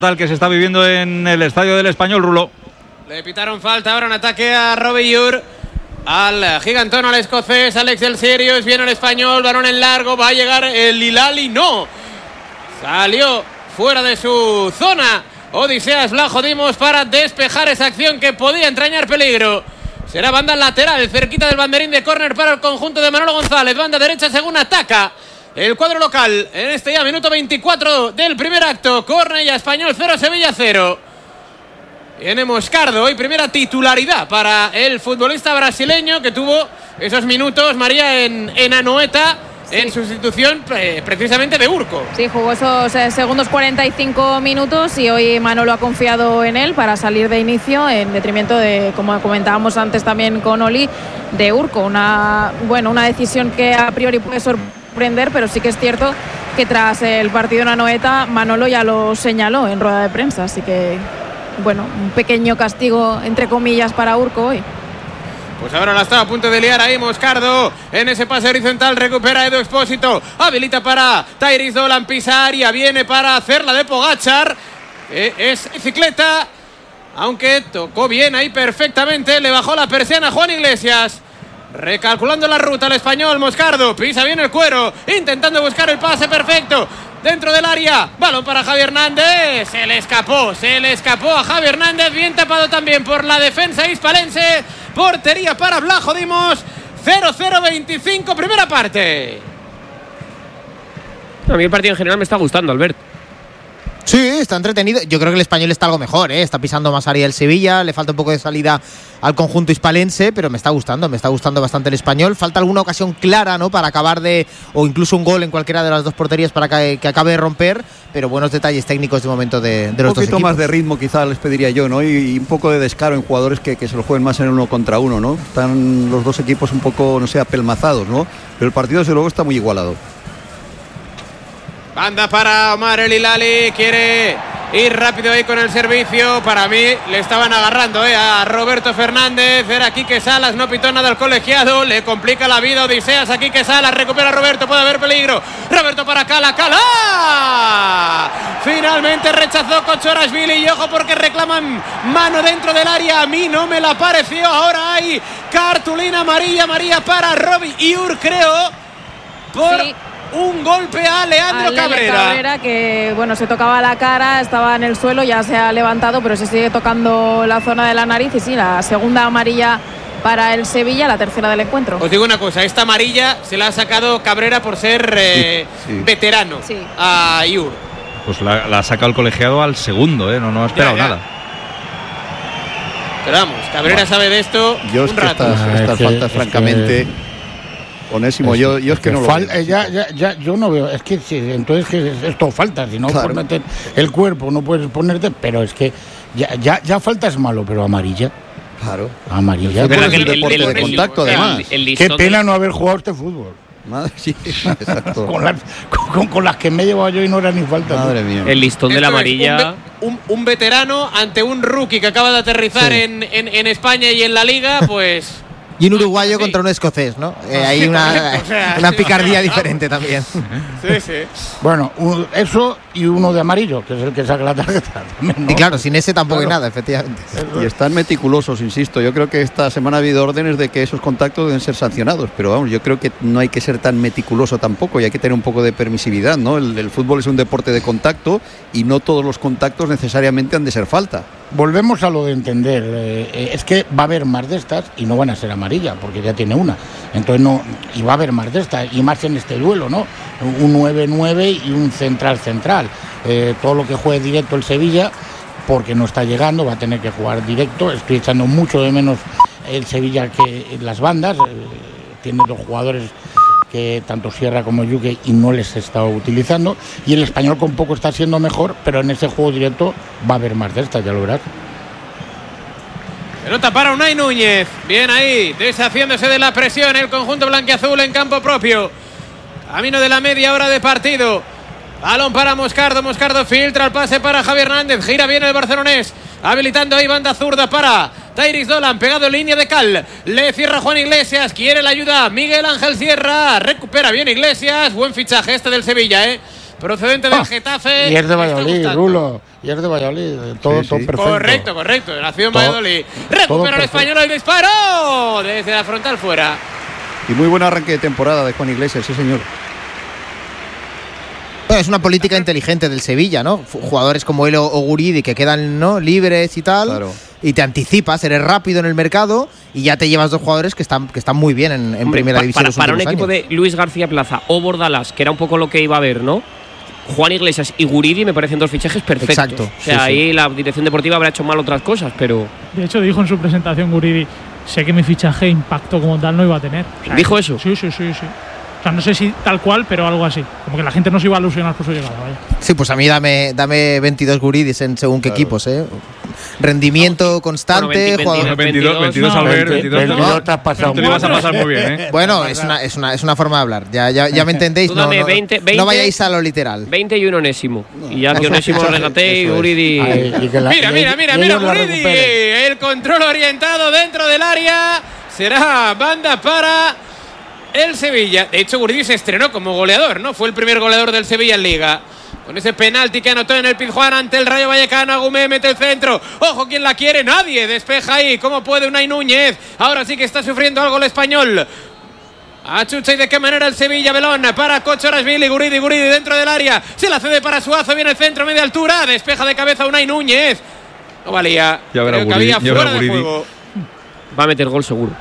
Tal que se está viviendo en el estadio del Español, Rulo. Le pitaron falta, ahora un ataque a Robbie Ure, al gigantón, al escocés, Alex del Sirius, viene el Español, balón en largo, va a llegar el Hilali, no, salió fuera de su zona, Odiseas Vlaho Dimos para despejar esa acción que podía entrañar peligro. Será banda lateral, cerquita del banderín de córner para el conjunto de Manolo González, banda derecha según ataca el cuadro local en este ya minuto 24 del primer acto. Cornellá Español 0, Sevilla 0. Viene Moscardo, hoy primera titularidad para el futbolista brasileño que tuvo esos minutos, María, en Anoeta, sí, en sustitución precisamente de Urco. Sí, jugó esos segundos 45 minutos y hoy Manolo ha confiado en él para salir de inicio en detrimento de, como comentábamos antes también con Oli, de Urco. Una decisión que a priori puede sorprender, pero sí que es cierto que tras el partido en Anoeta Manolo ya lo señaló en rueda de prensa, así que bueno, un pequeño castigo entre comillas para Urco hoy. Pues ahora la está a punto de liar ahí Moscardo en ese pase horizontal, recupera Edu Expósito, habilita para Tyrese Dolan, pisa área, viene para hacerla de Pogačar, es bicicleta, aunque tocó bien ahí perfectamente, le bajó la persiana Juan Iglesias. Recalculando la ruta el español, Moscardo pisa bien el cuero, intentando buscar el pase perfecto dentro del área, balón para Javi Hernández, se le escapó a Javi Hernández, bien tapado también por la defensa hispalense, portería para Vlaho Dimos, 0-0-25, primera parte. A mí el partido en general me está gustando, Albert. Sí, está entretenido. Yo creo que el español está algo mejor, ¿eh? Está pisando más área el Sevilla, le falta un poco de salida al conjunto hispalense, pero me está gustando bastante el español. Falta alguna ocasión clara, ¿no? Para acabar o incluso un gol en cualquiera de las dos porterías para que acabe de romper, pero buenos detalles técnicos de momento de los dos equipos. Un poquito más de ritmo quizá les pediría yo, ¿no? Y un poco de descaro en jugadores que se lo jueguen más en uno contra uno, ¿no? Están los dos equipos un poco, no sé, apelmazados, ¿no? Pero el partido desde luego está muy igualado. Banda para Omar El Hilali, quiere ir rápido ahí con el servicio. Para mí le estaban agarrando a Roberto Fernández. Era Quique Salas, no pitó nada al colegiado. Le complica la vida Odiseas a Quique Salas. Recupera Roberto, puede haber peligro. Roberto para Cala. Finalmente rechazó Kochorashvili y ojo porque reclaman mano dentro del área. A mí no me la pareció. Ahora hay cartulina amarilla para Robbie Ure, creo. Sí. Un golpe a Leandro Cabrera, que bueno, se tocaba la cara, estaba en el suelo, ya se ha levantado, pero se sigue tocando la zona de la nariz. Y sí, la segunda amarilla para el Sevilla, la tercera del encuentro. Os digo una cosa, esta amarilla se la ha sacado Cabrera por ser veterano a Ure. Pues la ha sacado el colegiado al segundo, no ha esperado nada. Pero vamos, Cabrera sabe de esto. Yo es que estas faltas, francamente... Onésimo, yo es que no lo veo. Yo no veo, es que entonces que esto falta, si no por meter el cuerpo no puedes ponerte, pero es que ya falta es malo, pero amarilla. Claro. Amarilla. Es un deporte de contacto, además. Qué pena no haber jugado este fútbol. Sí, exacto. con las que me he llevado yo y no era ni falta. Madre mía. El listón de la amarilla. Un veterano ante un rookie que acaba de aterrizar en España y en la Liga, pues... Y un uruguayo contra un escocés, ¿no? Hay una picardía diferente también. Sí. Bueno, eso y uno de amarillo, que es el que saca la tarjeta también, ¿no? Y claro, sin ese tampoco hay nada, efectivamente. Y están meticulosos, insisto. Yo creo que esta semana ha habido órdenes de que esos contactos deben ser sancionados, pero vamos, yo creo que no hay que ser tan meticuloso tampoco y hay que tener un poco de permisividad, ¿no? El fútbol es un deporte de contacto y no todos los contactos necesariamente han de ser falta. Volvemos a lo de entender, es que va a haber más de estas y no van a ser amarillas, porque ya tiene una. Entonces no, y va a haber más de estas, y más en este duelo, ¿no? Un 9-9 y un central. Todo lo que juegue directo el Sevilla, porque no está llegando, va a tener que jugar directo. Estoy echando mucho de menos el Sevilla que las bandas. Tiene dos jugadores que tanto Sierra como Yuque y no les está utilizando, y el español con poco está siendo mejor, pero en ese juego directo va a haber más de estas, ya lo verás. Pelota para Unai Núñez, bien ahí, deshaciéndose de la presión el conjunto blanquiazul en campo propio, camino de la media hora de partido. Balón para Moscardo filtra el pase para Javi Hernández, gira bien el barcelonés, habilitando ahí banda zurda para Tyrese Dolan, pegado en línea de cal, le cierra Juan Iglesias, quiere la ayuda Miguel Ángel Sierra, recupera bien Iglesias, buen fichaje este del Sevilla, procedente del Getafe. Y es de Valladolid, Rulo. y es de Valladolid. Todo perfecto. Correcto. Nació en Valladolid. Recupera el Español el disparo desde la frontal fuera. Y muy buen arranque de temporada de Juan Iglesias, sí señor. Es una política inteligente del Sevilla, ¿no? Jugadores como él o Guridi que quedan, ¿no?, libres y tal. Claro. Y te anticipas, eres rápido en el mercado y ya te llevas dos jugadores que están muy bien en primera división. Para un equipo de Luis García Plaza o Bordalás, que era un poco lo que iba a haber, ¿no? Juan Iglesias y Guridi me parecen dos fichajes perfectos. Exacto. O sea, ahí la dirección deportiva habrá hecho mal otras cosas, pero... De hecho, dijo en su presentación Guridi, sé que mi fichaje impacto como tal no iba a tener. O sea, ¿dijo eso? Sí. O sea, no sé si tal cual, pero algo así. Como que la gente no se iba a ilusionar por su llegada, vaya. Sí, pues a mí dame 22 Guridis en según qué equipos, ¿eh? Rendimiento constante. 22 al ver, 22 te has pasado. te lo vas a pasar muy bien, ¿eh? Bueno, es una forma de hablar. Ya me entendéis. Tú dame 20, no vayáis a lo literal. 20 y un Onésimo. Y ya que Onésimo regate y Guridi... Mira, Guridi. El control orientado dentro del área. Será banda para el Sevilla. De hecho, Guridi se estrenó como goleador, ¿no? Fue el primer goleador del Sevilla en Liga. Con ese penalti que anotó en el Pizjuán ante el Rayo Vallecano. Agumé mete el centro. Ojo, ¿quién la quiere? Nadie. Despeja ahí. ¿Cómo puede Unai Núñez? Ahora sí que está sufriendo algo el Español. Achucha y de qué manera el Sevilla. Belón para Kochorashvili. Guridi dentro del área. Se la cede para Suazo. Viene el centro, media altura. Despeja de cabeza Unai Núñez. No valía. Ya verá Creo que Guridi, había ya verá fuera de Guridi. juego. Va a meter gol seguro.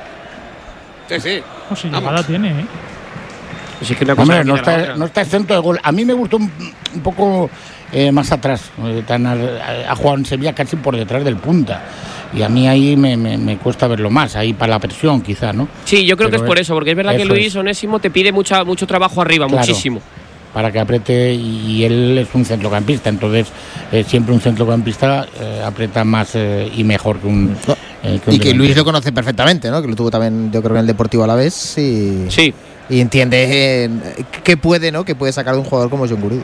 Sí. O si llegada tiene, ¿eh? Pues es que una cosa Hombre, quita la otra. no está exento de gol. A mí me gustó un poco más atrás. Ha jugado en Sevilla casi por detrás del punta. Y a mí ahí me cuesta verlo más. Ahí para la presión, quizá, ¿no? Sí, yo creo que Pero es por eso. Porque es verdad que eso Luis es. Onésimo te pide mucho trabajo arriba, Claro. muchísimo. Para que apriete, y él es un centrocampista. Entonces, siempre un centrocampista aprieta más y mejor que un... Y que Luis lo conoce perfectamente, ¿no? Que lo tuvo también, yo creo, en el Deportivo Alavés y entiende qué puede, ¿no? Que puede sacar de un jugador como John Guridi.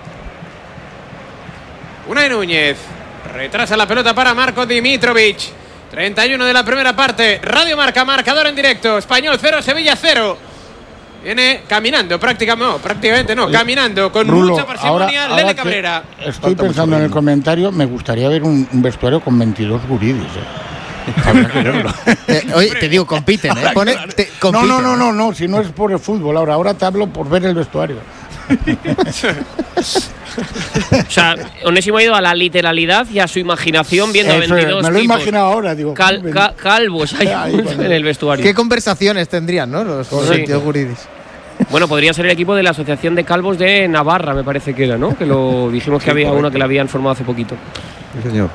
Unai Núñez retrasa la pelota para Marko Dimitrovic. 31 de la primera parte. Radio Marca, marcador en directo. Español 0, Sevilla 0. Viene caminando, prácticamente no, caminando con Rulo, mucha parsimonia. ahora Lele que Cabrera. Estoy pensando en el comentario, me gustaría ver un vestuario con 22 Guridis. Habría que verlo. Oye, te digo, compiten, ¿eh? Compiten. No, si no es por el fútbol. Ahora te hablo por ver el vestuario. O sea, Onésimo ha ido a la literalidad y a su imaginación viendo a Eso es, 22 me lo he tipos imaginado ahora, digo. calvos ahí en el vestuario. ¿Qué conversaciones tendrían, no? Los 22 Guridis. Bueno, podría ser el equipo de la Asociación de Calvos de Navarra, me parece que era, ¿no? Que lo dijimos que había uno que le habían formado hace poquito. Sí, señor.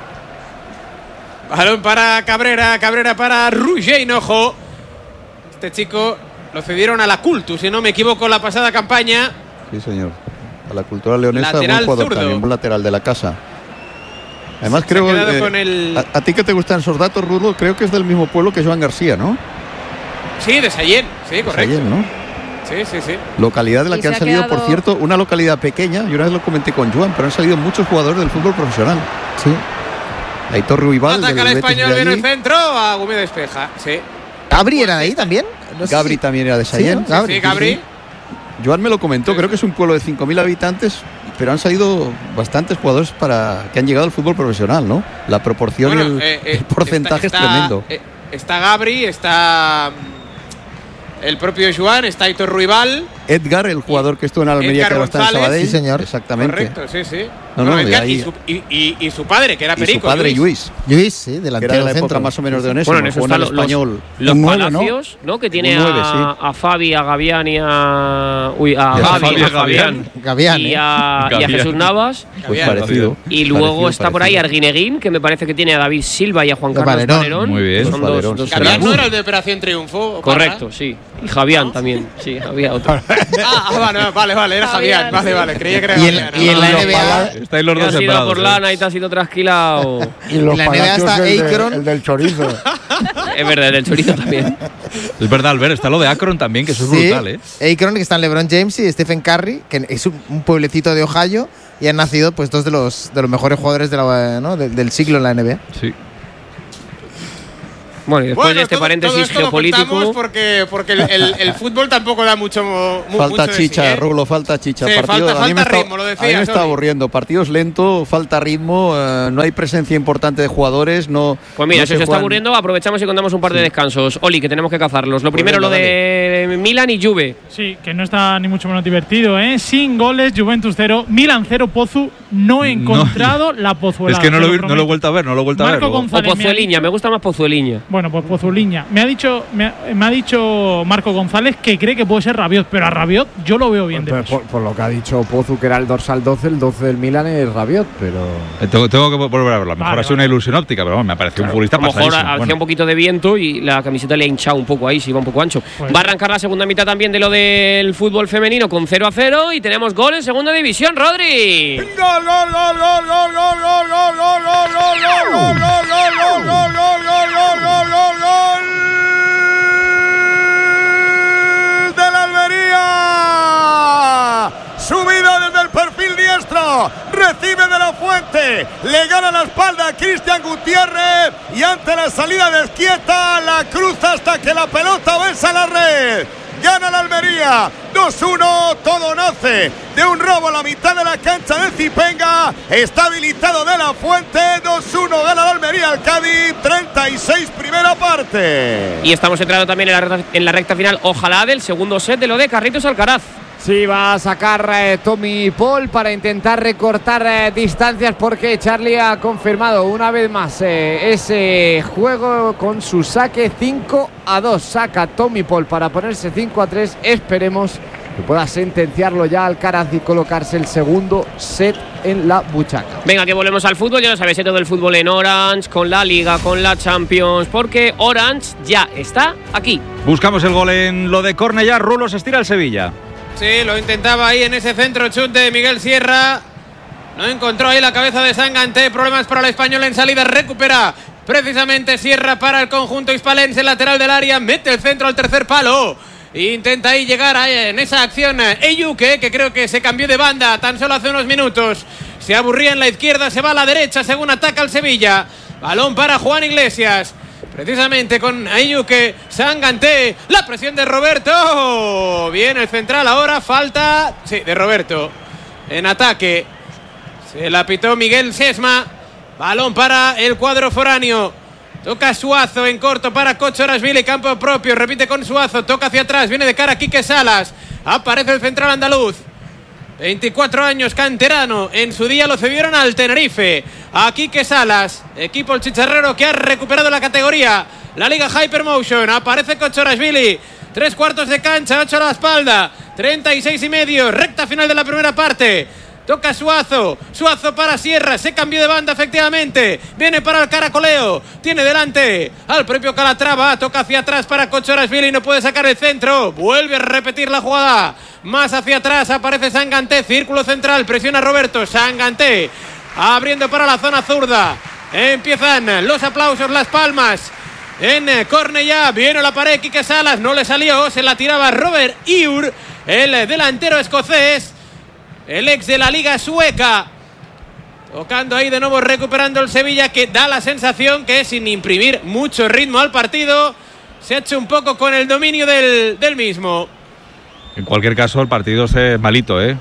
Balón para Cabrera para Roger Hinojo. Este chico lo cedieron a la Cultus, si no me equivoco, la pasada campaña. Sí, señor. A la cultura leonesa, Lateral buen jugador zurdo. también, buen lateral de la casa. Además, Se creo ha quedado con el... a ti que te gustan esos datos, Rulo, creo que es del mismo pueblo que Joan García, ¿no? Sí, de Sallén, sí, correcto. Sallén, ¿no? Sí. Localidad de la Y que se han ha salido, quedado- por cierto, una localidad pequeña, y una vez lo comenté con Joan, pero han salido muchos jugadores del fútbol profesional. Sí. Aitor Ruibal, del Ataca el Betis Español, de viene el allí. centro, Agumé despeja, sí. ¿Gabri era de ahí también? No sé Gabri si- también era de Sí, Sallén. ¿no? Sí, Gabri. Joan me lo comentó, creo que es un pueblo de 5.000 habitantes, pero han salido bastantes jugadores que han llegado al fútbol profesional, ¿no? La proporción Bueno, y el porcentaje es tremendo. Está Gabri, está el propio Joan, está Aitor Ruibal. Edgar, el jugador que estuvo en Almería, Edgar que ahora está en González. Sabadell. Sí, señor. Exactamente. Correcto, sí. No, Bueno, de Edgar ahí. y su padre, que era Y su Perico. padre, Luis, Luis, sí, que era delantero de la centro. época más o menos de Onésimo, Bueno, en eso jugó en el están Español. los Un nueve, ¿no? Palacios, ¿no? Que tiene Un nueve, a Fabi, a Gavián y a... Uy, a a Gavi, Fabi, a a Gavián. Gavián, y ¿eh? a Gavián. Jesús Navas. Pues Gavián. parecido. Y luego Parecido, está por ahí parecido. Arguineguín, que me parece que tiene a David Silva y a Juan Los Carlos Valerón. Valerón. Muy bien. que Son Los Valerón, dos sí. Gavián cracks. no era el de Operación Triunfo. Correcto, sí. Y Javián también, sí, había otro. Vale, era Javián. Vale, creía que era Y en, Gavián. y en la Los NBA, Pala- Estáis los Te dos has ido separados. por lana y te has ido trasquilado. Y los En la NBA Palacios, está el Akron. del chorizo. Es verdad, el chorizo también. Es verdad, Albert, está lo de Akron también, que eso es sí, brutal, ¿eh? Akron, que están LeBron James y Stephen Curry, que es un pueblecito de Ohio, y han nacido pues dos de los mejores jugadores de del siglo en la NBA. Sí. Bueno, y después de este paréntesis todo esto geopolítico. lo porque el fútbol tampoco da mucho. Falta mucho chicha, de sí, Rulo, falta chicha. Sí, Partido, falta ritmo, lo a mí decías, me está Oli. aburriendo. Partidos lentos, falta ritmo, no hay presencia importante de jugadores. Pues mira, si os está aburriendo, aprovechamos y contamos un par de descansos. Oli, que tenemos que cazarlos. Lo primero, venga, lo de Milan y Juve. Sí, que no está ni mucho menos divertido, ¿eh? Sin goles, Juventus 0, Milan 0, Pozu. No he encontrado la Pozuelada. Es que no lo he vuelto a ver, no lo he vuelto a ver. Marco González O Pozueliña, me gusta más Pozueliña. Bueno, pues Pozueliña. Me ha dicho Marco González que cree que puede ser Rabiot, pero a Rabiot yo lo veo bien de peso. Por lo que ha dicho Pozu, que era el dorsal 12, el 12 del Milan es Rabiot, pero… Tengo que volver a verlo. A lo mejor ha sido una ilusión óptica, pero me ha parecido un futbolista A lo mejor pasadísimo. hacía un poquito de viento y la camiseta le ha hinchado un poco ahí, se iba un poco ancho. Pues Va a arrancar la segunda mitad también de lo del fútbol femenino con 0-0 y tenemos gol en segunda división, Rodri. ¡Del Almería! Subida desde el perfil diestro, recibe de la Fuente, le gana la espalda a Cristian Gutiérrez y ante la salida de Esquieta la cruza hasta que la pelota besa la red. Gana la Almería, 2-1, todo nace de un robo a la mitad de la cancha de Zipenga, está habilitado de la Fuente, 2-1, gana la Almería al Cádiz, 36 primera parte. Y estamos entrando también en la recta final, ojalá, del segundo set de lo de Carlitos Alcaraz. Sí, va a sacar Tommy Paul para intentar recortar distancias, porque Charlie ha confirmado una vez más ese juego con su saque 5-2. Saca Tommy Paul para ponerse 5-3. Esperemos que pueda sentenciarlo ya Alcaraz y colocarse el segundo set en la buchaca. Venga, que volvemos al fútbol. Ya lo sabéis, todo el fútbol en Orange, con la Liga, con la Champions, porque Orange ya está aquí. Buscamos el gol en lo de Cornellá. Rulo, se estira el Sevilla. Sí, lo intentaba ahí en ese centro chut de Miguel Sierra. No encontró ahí la cabeza de Sanganté. Problemas para el español en salida. Recupera precisamente Sierra para el conjunto hispalense. Lateral del área. Mete el centro al tercer palo. Intenta ahí llegar en esa acción Eyuke, que creo que se cambió de banda tan solo hace unos minutos. Se aburría en la izquierda, se va a la derecha según ataca el Sevilla. Balón para Juan Iglesias. Precisamente con Eyuke, Sanganté, la presión de Roberto. Bien el central ahora, falta, sí, de Roberto. En ataque, se la pitó Miguel Sesma. Balón para el cuadro foráneo. Toca Suazo en corto para Kochorashvili, campo propio, repite con Suazo, toca hacia atrás, viene de cara Quique Salas. Aparece el central andaluz. 24 años, canterano, en su día lo cedieron al Tenerife. A Quique Salas, equipo el chicharrero que ha recuperado la categoría, la Liga Hypermotion. Aparece Kochorashvili, 3/4 de cancha, 8 a la espalda, 36,5, recta final de la primera parte. Toca Suazo, Suazo para Sierra, se cambió de banda efectivamente, viene para el caracoleo, tiene delante al propio Calatrava, toca hacia atrás para Kochorashvili, no puede sacar el centro, vuelve a repetir la jugada, más hacia atrás aparece Sanganté, círculo central, presiona Roberto, Sanganté abriendo para la zona zurda, empiezan los aplausos, las palmas en Cornellá, viene la pared, Quique Salas, no le salió, se la tiraba Robert Ur, el delantero escocés, el ex de la Liga Sueca. Tocando ahí de nuevo, recuperando el Sevilla, que da la sensación que sin imprimir mucho ritmo al partido, se ha hecho un poco con el dominio del mismo. En cualquier caso, el partido es malito, ¿eh?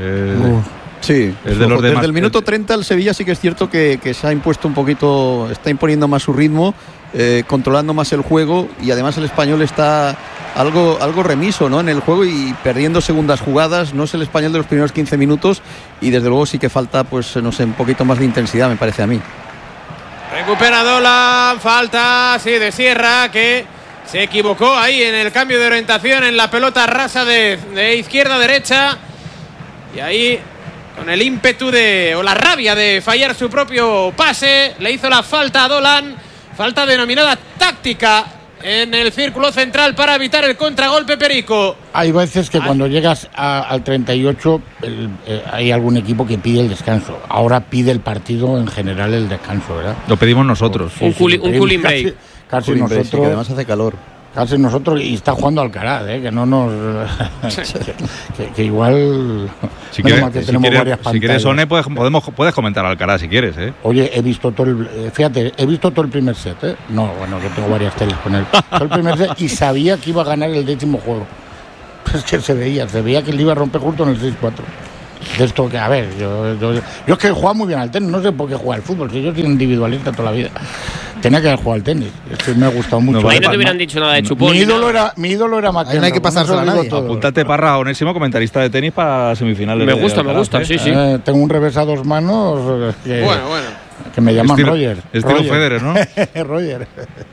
Sí, es de los desde demás. El minuto 30 el Sevilla sí que es cierto que se ha impuesto un poquito, está imponiendo más su ritmo, controlando más el juego, y además el español está algo remiso, ¿no?, en el juego y perdiendo segundas jugadas. No es el español de los primeros 15 minutos y desde luego sí que falta, pues no sé, un poquito más de intensidad, me parece a mí. Recupera Dolan, falta, sí, de Sierra, que se equivocó ahí en el cambio de orientación en la pelota rasa de izquierda a derecha, y ahí con el ímpetu o la rabia de fallar su propio pase, le hizo la falta a Dolan, falta denominada táctica en el círculo central para evitar el contragolpe Perico. Hay veces que cuando llegas al 38 hay algún equipo que pide el descanso. Ahora pide el partido en general el descanso, ¿verdad? Lo pedimos nosotros. Un cooling break. Casi Cooling break, nosotros. sí, que además hace calor. Casi nosotros, y está jugando Alcaraz, que no nos. que igual. Si quieres, Sone, puedes comentar Alcaraz si quieres, ¿eh? Oye, he visto todo el primer set, ¿eh? No, bueno, que tengo varias teles con él. Todo el primer set y sabía que iba a ganar el 10º juego. Es que se veía que le iba a romper justo en el 6-4. De esto que, a ver, yo es que he jugado muy bien al tenis, no sé por qué jugar al fútbol, si yo soy individualista toda la vida. Tenía que haber jugado al tenis, esto me ha gustado mucho. Ahí no te hubieran dicho nada de chupón. Mi ídolo era McEnroe. No hay que pasárselo a nadie. Apúntate, Parra, onésimo comentarista de tenis para las semifinales. Me gusta, sí. Tengo un revés a 2 manos que me llaman Roger. Estilo Federer, ¿no? Roger.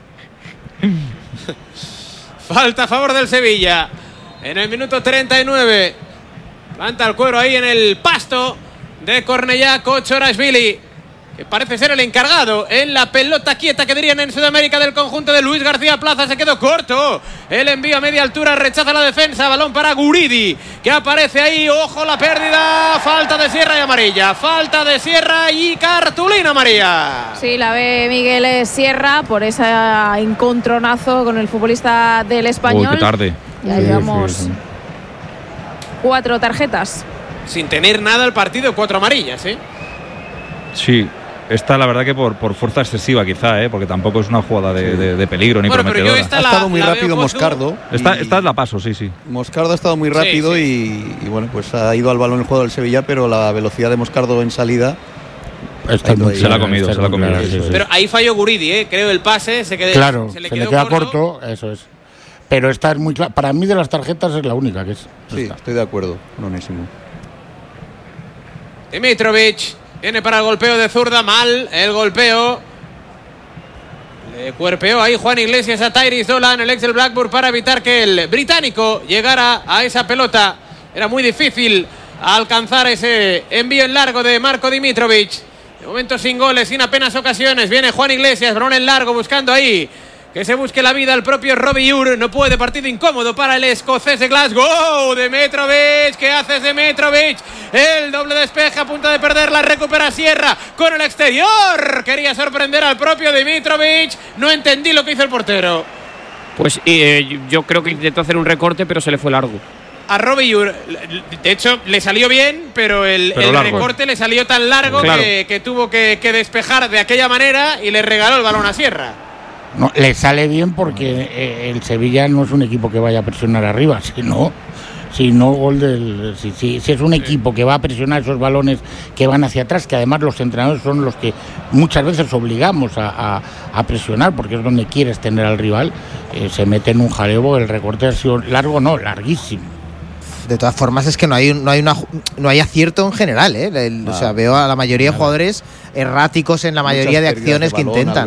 Falta a favor del Sevilla. En el minuto 39. Planta el cuero ahí en el pasto de Cornellá, Kochorashvili, que parece ser el encargado en la pelota quieta que dirían en Sudamérica del conjunto de Luis García Plaza. Se quedó corto. El envío a media altura, rechaza la defensa. Balón para Guridi, que aparece ahí. Ojo la pérdida. Falta de Sierra y amarilla. Falta de Sierra y cartulina amarilla. Sí, la ve Miguel Sierra por ese encontronazo con el futbolista del Español. Uy, qué tarde. Ya llevamos 4 tarjetas. Sin tener nada el partido, 4 amarillas, ¿eh? Sí. Esta, la verdad, que por fuerza excesiva, quizá, porque tampoco es una jugada de peligro ni prometedora. Ha estado muy rápido Moscardo. Esta la paso, sí. Moscardo ha estado muy rápido y bueno, pues ha ido al balón el jugador del Sevilla, pero la velocidad de Moscardo en salida se la ha comido. Pero ahí falló Guridi, creo, el pase se le queda corto, eso es. Pero esta es muy clara. Para mí, de las tarjetas, es la única que es. Sí, estoy de acuerdo, onésimo. Dimitrovic viene para el golpeo de zurda, mal el golpeo. Le cuerpeó ahí Juan Iglesias a Tyrese Dolan, el ex del Blackburn, para evitar que el británico llegara a esa pelota. Era muy difícil alcanzar ese envío en largo de Marko Dimitrovic. De momento sin goles, sin apenas ocasiones. Viene Juan Iglesias, balón en largo, buscando ahí que se busque la vida el propio Robbie Ure. No puede, partido incómodo para el escocés de Glasgow. Dimitrovic, ¿qué haces, Dimitrovic? El doble despeje, a punto de perder, la recupera Sierra con el exterior. Quería sorprender al propio Dimitrovic. No entendí lo que hizo el portero. Pues yo creo que intentó hacer un recorte, pero se le fue largo. A Robbie Ure, de hecho, le salió bien, pero el recorte le salió tan largo, claro, que tuvo que despejar de aquella manera y le regaló el balón a Sierra. No, le sale bien porque el Sevilla no es un equipo que vaya a presionar arriba, si es un equipo que va a presionar esos balones que van hacia atrás, que además los entrenadores son los que muchas veces obligamos a presionar, porque es donde quieres tener al rival, se mete en un jaleo. El recorte ha sido largo, no, larguísimo. De todas formas, es que no hay acierto en general, O sea, veo a la mayoría de jugadores erráticos en la mayoría de acciones que intentan.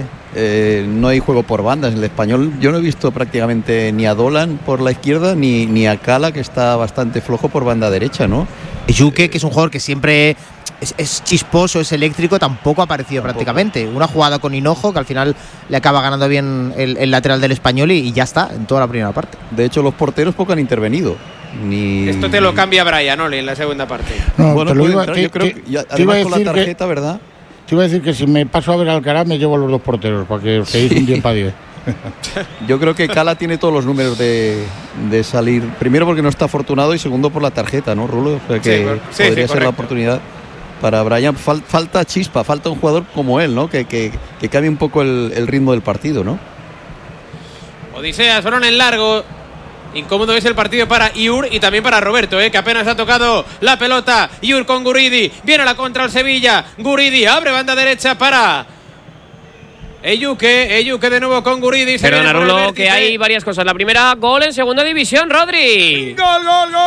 No hay juego por bandas. En el Español yo no he visto prácticamente ni a Dolan por la izquierda ni a Cala, que está bastante flojo por banda derecha, ¿no? Yuke, que es un jugador que siempre es chisposo, es eléctrico, tampoco ha aparecido prácticamente. Una jugada con Hinojo que al final le acaba ganando bien el lateral del Español y ya está, en toda la primera parte. De hecho, los porteros poco han intervenido. Esto te lo cambia Brian Oli en la segunda parte. No, bueno, yo creo que además con la tarjeta, ¿verdad? Te iba a decir que si me paso a ver al Alcaraz me llevo a los 2 porteros para que os quedéis un 10 para 10. Yo creo que Cala tiene todos los números de salir. Primero porque no está afortunado y segundo por la tarjeta, ¿no, Rulo? O sea que podría ser la oportunidad para Brian. Falta chispa, falta un jugador como él, ¿no? Que cambie un poco el ritmo del partido, ¿no? Odiseas, balón en largo. Incómodo es el partido para Iur y también para Roberto, que apenas ha tocado la pelota. Iur con Guridi, viene a la contra el Sevilla. Guridi abre banda derecha para Eyuke de nuevo con Guridi. Perdona, Rulo, que hay varias cosas. La primera, gol en segunda división, Rodri. Gol.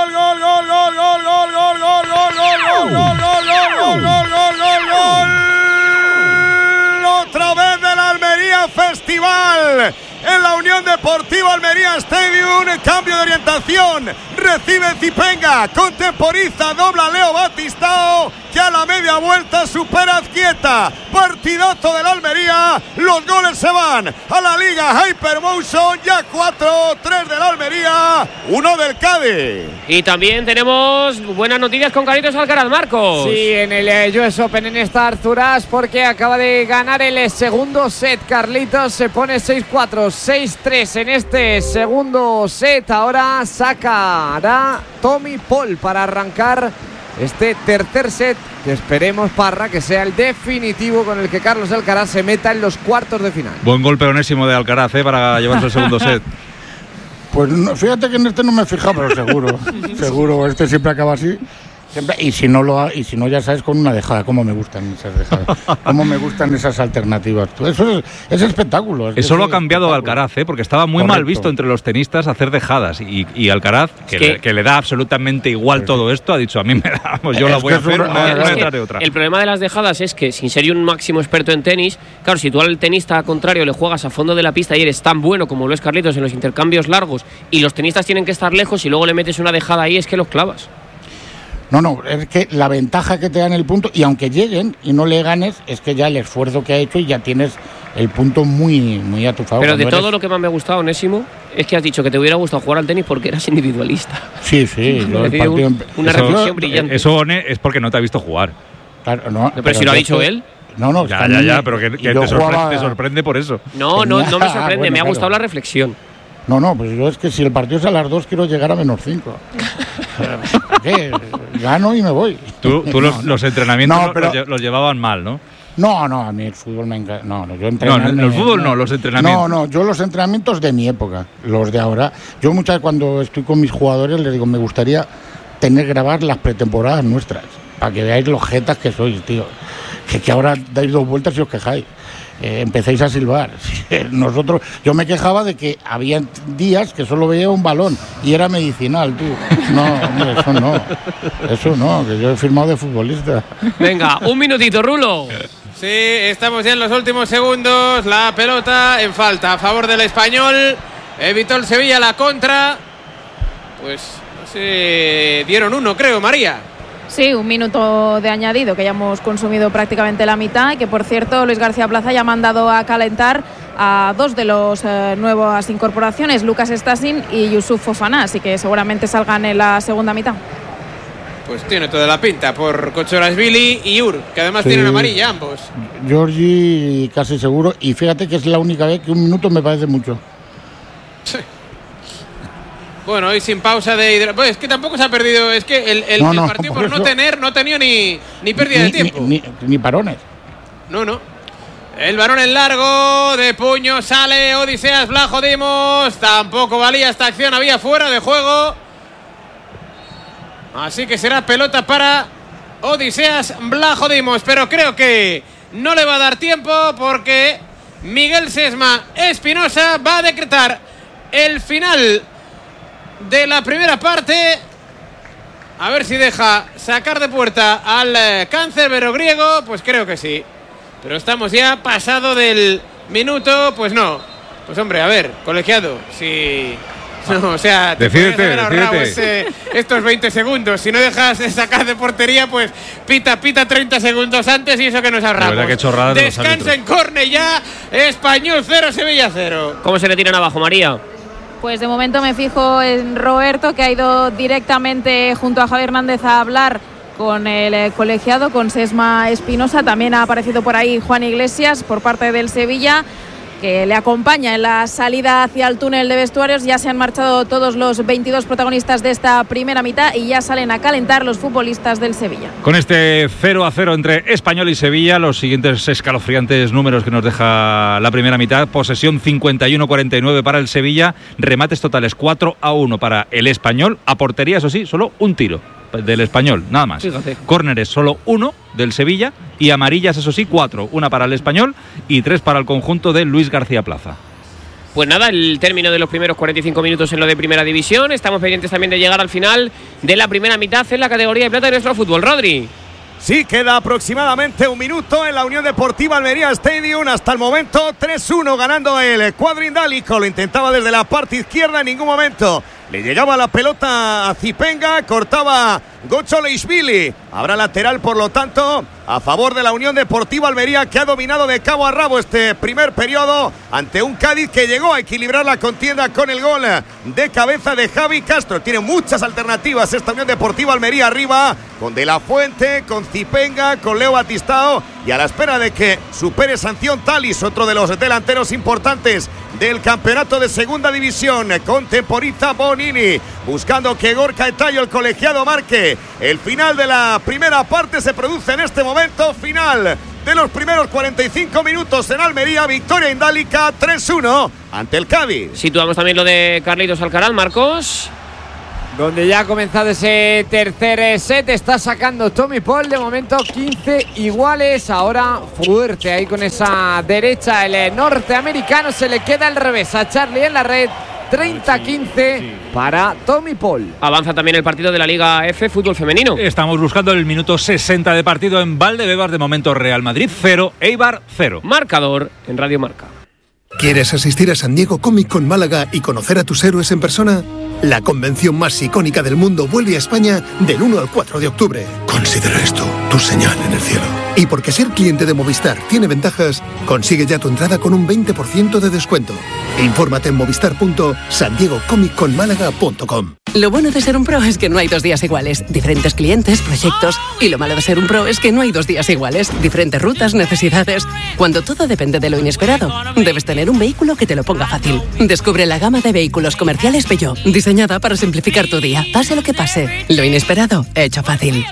Otra vez del Almería Festival. En la Unión Deportiva Almería Stadium, cambio de orientación, recibe Zipenga, contemporiza, dobla Leo Batistao que a la media vuelta supera a Azquieta. Partidazo del Almería. Los goles se van a la Liga Hypermotion. Ya 4-3 del Almería, 1 del Cádiz. Y también tenemos buenas noticias con Carlitos Alcaraz, Marcos. Sí, en el US Open en esta Arthur Ashe, porque acaba de ganar el segundo set. Carlitos se pone 6-4, 6-3 en este segundo set. Ahora sacará Tommy Paul para arrancar este tercer set, que esperemos, Parra, que sea el definitivo con el que Carlos Alcaraz se meta en los cuartos de final. Buen golpe onésimo de Alcaraz, para llevarse el segundo set. Pues no, fíjate que en este no me he fijado, pero seguro, este siempre acaba así. Siempre, y si no ya sabes, con una dejada. Cómo me gustan esas dejadas, cómo me gustan esas alternativas. Eso es espectáculo. Eso lo ha cambiado Alcaraz, porque estaba muy mal visto entre los tenistas hacer dejadas, y Alcaraz, que le da absolutamente igual todo esto, ha dicho: a mí me da, pues yo la voy a hacer una detrás de otra. El problema de las dejadas es que, sin ser un máximo experto en tenis, claro, si tú al tenista contrario le juegas a fondo de la pista y eres tan bueno como lo es Carlitos en los intercambios largos, y los tenistas tienen que estar lejos, y luego le metes una dejada ahí, es que los clavas. No, es que la ventaja que te dan el punto, y aunque lleguen y no le ganes, es que ya el esfuerzo que ha hecho y ya tienes el punto muy, muy a tu favor. Pero de todo lo que más me ha gustado, Onésimo, es que has dicho que te hubiera gustado jugar al tenis porque eras individualista. Sí. Una reflexión brillante. Eso, One, es porque no te ha visto jugar. Claro, no, pero si lo ha dicho él. No. Ya, pero que te sorprende por eso. No me sorprende, bueno, me ha gustado la reflexión. No, pues yo es que si el partido es a las 2 quiero llegar a -5. ¿Qué? Gano y me voy. Tú los entrenamientos los llevaban mal, ¿no? No, a mí el fútbol me encanta. Yo entrenarme, el fútbol no, los entrenamientos. No, yo los entrenamientos de mi época, los de ahora. Yo muchas veces cuando estoy con mis jugadores les digo, me gustaría grabar las pretemporadas nuestras, para que veáis los jetas que sois, tío. Que ahora dais 2 vueltas y os quejáis. Empecéis a silbar. Yo me quejaba de que había días que solo veía un balón y era medicinal, tú. No, hombre, eso no, que yo he firmado de futbolista. Venga, un minutito, Rulo. Sí, estamos ya en los últimos segundos. La pelota en falta a favor del Español. Evitó el Sevilla la contra. Pues no sé, dieron 1, creo, María. Sí, 1 minuto de añadido, que ya hemos consumido prácticamente la mitad, y que, por cierto, Luis García Plaza ya ha mandado a calentar a 2 de los nuevas incorporaciones, Lucas Stasin y Yusuf Fofana, así que seguramente salgan en la segunda mitad. Pues tiene toda la pinta por Kochorashvili y Ur, que además tienen amarilla ambos. Georgi casi seguro, y fíjate que es la única vez que 1 minuto me parece mucho. Sí. Bueno, hoy sin pausa de hidro... Pues es que tampoco se ha perdido. Es que el partido por no ha tenido ni pérdida de tiempo. Ni parones. No. El balón en largo, de puño, sale Odiseas Vlachodimos. Tampoco valía esta acción, había fuera de juego. Así que será pelota para Odiseas Vlachodimos. Pero creo que no le va a dar tiempo, porque Miguel Sesma Espinosa va a decretar el final de la primera parte. A ver si deja sacar de puerta al cáncerbero griego. Pues creo que sí. Pero estamos ya pasado del minuto. Pues no. Pues hombre, a ver, colegiado, si... No, o sea, te decídete. Estos 20 segundos. Si no dejas de sacar de portería, pues pita 30 segundos antes, y eso que nos ahorramos. Descansa en córner ya. Español 0, Sevilla 0. ¿Cómo se le tiran abajo, María? Pues de momento me fijo en Roberto, que ha ido directamente junto a Javier Hernández a hablar con el colegiado, con Sesma Espinosa. También ha aparecido por ahí Juan Iglesias por parte del Sevilla, que le acompaña en la salida hacia el túnel de vestuarios. Ya se han marchado todos los 22 protagonistas de esta primera mitad y ya salen a calentar los futbolistas del Sevilla. Con este 0-0 entre Español y Sevilla, los siguientes escalofriantes números que nos deja la primera mitad: posesión 51-49 para el Sevilla, remates totales 4-1 para el Español, a portería, eso sí, solo un tiro del Español, nada más. Fíjate. Córneres solo 1 del Sevilla, y amarillas, eso sí, 4, 1 para el Español y 3 para el conjunto de Luis García Plaza. Pues nada, el término de los primeros 45 minutos en lo de Primera División. Estamos pendientes también de llegar al final de la primera mitad en la categoría de plata de nuestro fútbol. Rodri. Sí, queda aproximadamente 1 minuto en la Unión Deportiva Almería Stadium. Hasta el momento 3-1 ganando el Cuadrindálico. Lo intentaba desde la parte izquierda, en ningún momento Le llegaba la pelota a Zipenga, cortaba Gocho Leishvili. Habrá lateral, por lo tanto, a favor de la Unión Deportiva Almería, que ha dominado de cabo a rabo este primer periodo ante un Cádiz que llegó a equilibrar la contienda con el gol de cabeza de Javi Castro. Tiene muchas alternativas esta Unión Deportiva Almería arriba, con De La Fuente, con Zipenga, con Leo Batistao, y a la espera de que supere sanción Talis, otro de los delanteros importantes del campeonato de segunda división. Contemporiza Bonini, buscando que Gorka Etayo, el colegiado, marque. El final de la primera parte se produce en este momento. Final de los primeros 45 minutos en Almería. Victoria indálica 3-1 ante el Cádiz. Situamos también lo de Carlitos Alcaraz, Marcos. Donde ya ha comenzado ese tercer set, está sacando Tommy Paul, de momento 15 iguales. Ahora fuerte ahí con esa derecha el norteamericano, se le queda al revés a Charlie en la red. 30-15 para Tommy Paul. Avanza también el partido de la Liga F, fútbol femenino. Estamos buscando el minuto 60 de partido en Valdebebas. De momento Real Madrid 0, Eibar 0. Marcador en Radio Marca. ¿Quieres asistir a San Diego Comic Con Málaga y conocer a tus héroes en persona? La convención más icónica del mundo vuelve a España del 1 al 4 de octubre. Considera esto tu señal en el cielo. Y porque ser cliente de Movistar tiene ventajas, consigue ya tu entrada con un 20% de descuento. Infórmate en movistar.sandiegocomicconmálaga.com. Lo bueno de ser un pro es que no hay 2 días iguales. Diferentes clientes, proyectos. Y lo malo de ser un pro es que no hay 2 días iguales. Diferentes rutas, necesidades. Cuando todo depende de lo inesperado, debes tener un vehículo que te lo ponga fácil. Descubre la gama de vehículos comerciales Peugeot, diseñada para simplificar tu día. Pase lo que pase, lo inesperado, hecho fácil.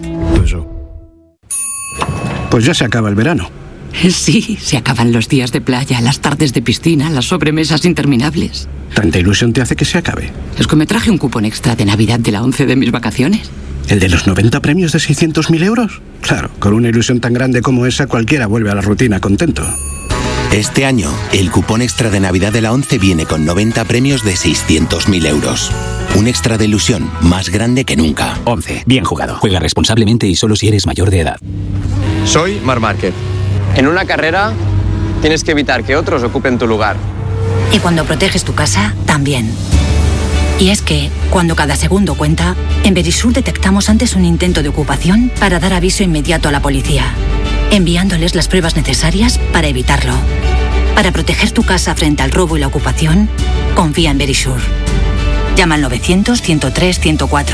Pues ya se acaba el verano. Sí, se acaban los días de playa, las tardes de piscina, las sobremesas interminables. ¿Tanta ilusión te hace que se acabe? Es que me traje un cupón extra de Navidad de la 11 de mis vacaciones. ¿El de los 90 premios de 600.000 euros? Claro, con una ilusión tan grande como esa, cualquiera vuelve a la rutina contento. Este año, el cupón extra de Navidad de la 11 viene con 90 premios de 600.000 euros. Un extra de ilusión más grande que nunca. 11. Bien jugado. Juega responsablemente y solo si eres mayor de edad. Soy Marc Márquez. En una carrera, tienes que evitar que otros ocupen tu lugar. Y cuando proteges tu casa, también. Y es que, cuando cada segundo cuenta, en Verisur detectamos antes un intento de ocupación para dar aviso inmediato a la policía, enviándoles las pruebas necesarias para evitarlo. Para proteger tu casa frente al robo y la ocupación, confía en Verisur. Llama al 900-103-104.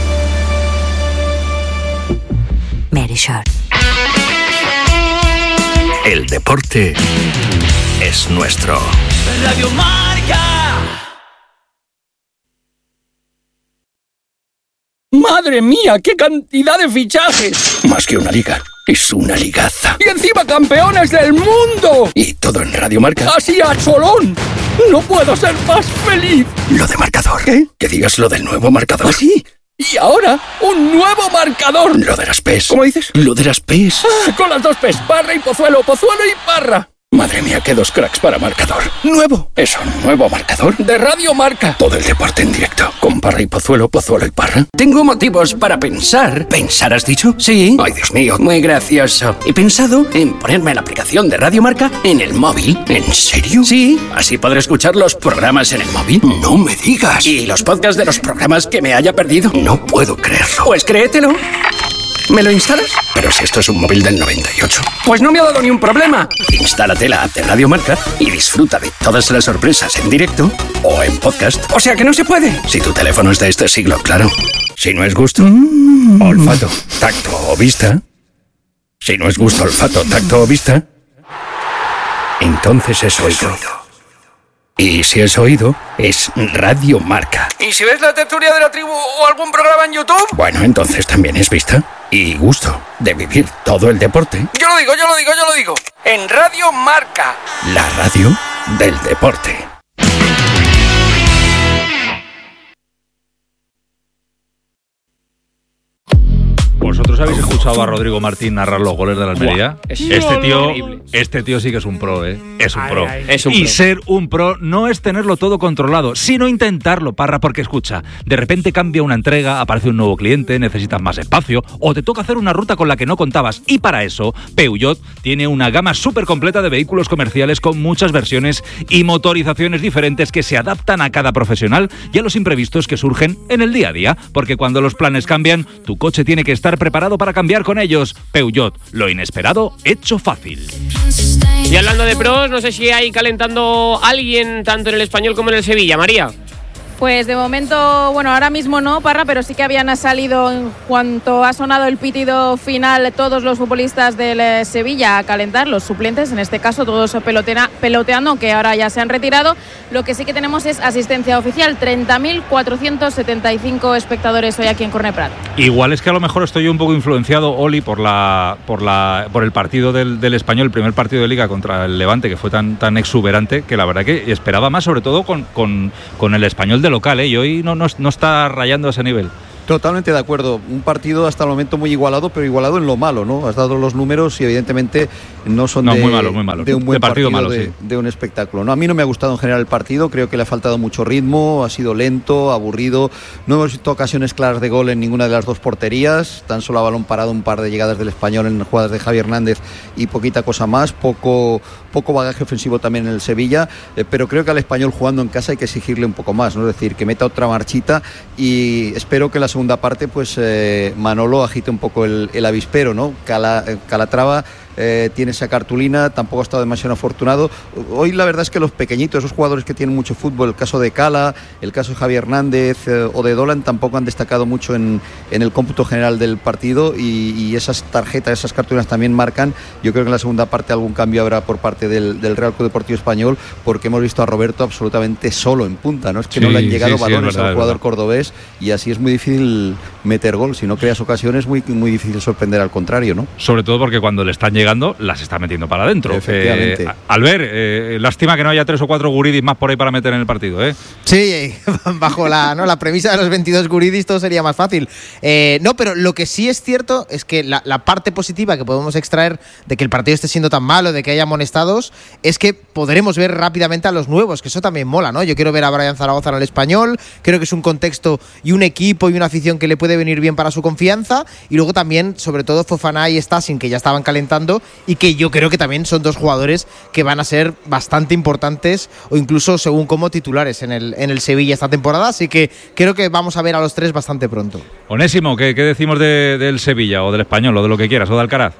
Verisur. El deporte es nuestro. Radio Marca. ¡Madre mía, qué cantidad de fichajes! Más que una liga, es una ligaza. ¡Y encima campeones del mundo! Y todo en Radio Marca. ¡Así a cholón! ¡No puedo ser más feliz! Lo de marcador. ¿Qué? Que digas lo del nuevo marcador. ¿Ah, sí? Y ahora, un nuevo marcador. Lo de las PES. ¿Cómo dices? Lo de las PES. Con las 2 PES, Parra y Pozuelo, Pozuelo y Parra. Madre mía, qué 2 cracks para marcador. Nuevo. Eso, nuevo marcador. De Radio Marca. Todo el deporte en directo. Con Parra y Pozuelo, Pozuelo y Parra. Tengo motivos para pensar. ¿Pensar has dicho? Sí. Ay, Dios mío. Muy gracioso. He pensado en ponerme la aplicación de Radio Marca en el móvil. ¿En serio? Sí. Así podré escuchar los programas en el móvil. No me digas. Y los podcasts de los programas que me haya perdido. No puedo creerlo. Pues créetelo. ¿Me lo instalas? Pero si esto es un móvil del 98. Pues no me ha dado ni un problema. Instálate la app de Radio Marca y disfruta de todas las sorpresas en directo o en podcast. O sea que no se puede. Si tu teléfono es de este siglo, claro. Si no es gusto, olfato, tacto o vista. Si no es gusto, olfato, tacto o vista, entonces es oído. Y si es oído, es Radio Marca. ¿Y si ves la tertulia de la tribu o algún programa en YouTube? Bueno, entonces también es vista y gusto de vivir todo el deporte. Yo lo digo. En Radio Marca. La radio del deporte. ¿Vosotros habéis escuchado a Rodrigo Martín narrar los goles de la Almería? Este tío sí que es un pro, ¿eh? Es un pro. Y ser un pro no es tenerlo todo controlado, sino intentarlo, Parra, porque escucha, de repente cambia una entrega, aparece un nuevo cliente, necesitas más espacio, o te toca hacer una ruta con la que no contabas. Y para eso, Peugeot tiene una gama súper completa de vehículos comerciales con muchas versiones y motorizaciones diferentes que se adaptan a cada profesional y a los imprevistos que surgen en el día a día, porque cuando los planes cambian, tu coche tiene que estar preparado para cambiar con ellos. Peugeot, lo inesperado hecho fácil. Y hablando de pros, no sé si hay calentando alguien tanto en el Español como en el Sevilla, María. Pues de momento, bueno, ahora mismo no, Parra, pero sí que habían salido en cuanto ha sonado el pitido final todos los futbolistas del Sevilla a calentar, los suplentes, en este caso todos peloteando, aunque ahora ya se han retirado. Lo que sí que tenemos es asistencia oficial, 30.475 espectadores hoy aquí en Corne Prat. Igual es que a lo mejor estoy un poco influenciado, Oli, por el partido del Español, el primer partido de Liga contra el Levante, que fue tan exuberante, que la verdad que esperaba más, sobre todo con el Español de local, y hoy no está rayando a ese nivel. Totalmente de acuerdo. Un partido hasta el momento muy igualado, pero igualado en lo malo, ¿no? Has dado los números y evidentemente no son muy malo. De un buen partido malo, de un espectáculo. No, a mí no me ha gustado en general el partido, creo que le ha faltado mucho ritmo, ha sido lento, aburrido. No hemos visto ocasiones claras de gol en ninguna de las dos porterías, tan solo a balón parado un par de llegadas del Español en jugadas de Javi Hernández y poquita cosa más, poco bagaje ofensivo también en el Sevilla, pero creo que al Español jugando en casa hay que exigirle un poco más, ¿no? Es decir, que meta otra marchita y espero que la segunda parte pues Manolo agite un poco el avispero, ¿no? Calatrava tiene esa cartulina, tampoco ha estado demasiado afortunado. Hoy la verdad es que los pequeñitos, esos jugadores que tienen mucho fútbol, el caso de Cala, el caso de Javi Hernández o de Dolan, tampoco han destacado mucho en el cómputo general del partido y esas tarjetas, esas cartulinas también marcan. Yo creo que en la segunda parte algún cambio habrá por parte del Real Club Deportivo Español, porque hemos visto a Roberto absolutamente solo en punta, ¿no? Es que no le han llegado balones al jugador cordobés y así es muy difícil meter gol. Si no creas ocasiones, muy difícil sorprender al contrario, ¿no? Sobre todo porque cuando le están llegando, las está metiendo para adentro. Efectivamente. Albert, lástima que no haya 3 o 4 guridis más por ahí para meter en el partido, ¿eh? Sí, bajo la premisa de los 22 guridis todo sería más fácil. No, pero lo que sí es cierto es que la parte positiva que podemos extraer de que el partido esté siendo tan malo, de que haya amonestados, es que podremos ver rápidamente a los nuevos, que eso también mola, ¿no? Yo quiero ver a Brian Zaragoza en el Español, creo que es un contexto y un equipo y una afición que le puede venir bien para su confianza, y luego también, sobre todo, Fofana y Stasic, que ya estaban calentando y que yo creo que también son dos jugadores que van a ser bastante importantes o incluso según como titulares en el Sevilla esta temporada, así que creo que vamos a ver a los tres bastante pronto. Onésimo, ¿qué decimos del Sevilla o del Español o de lo que quieras o de Alcaraz?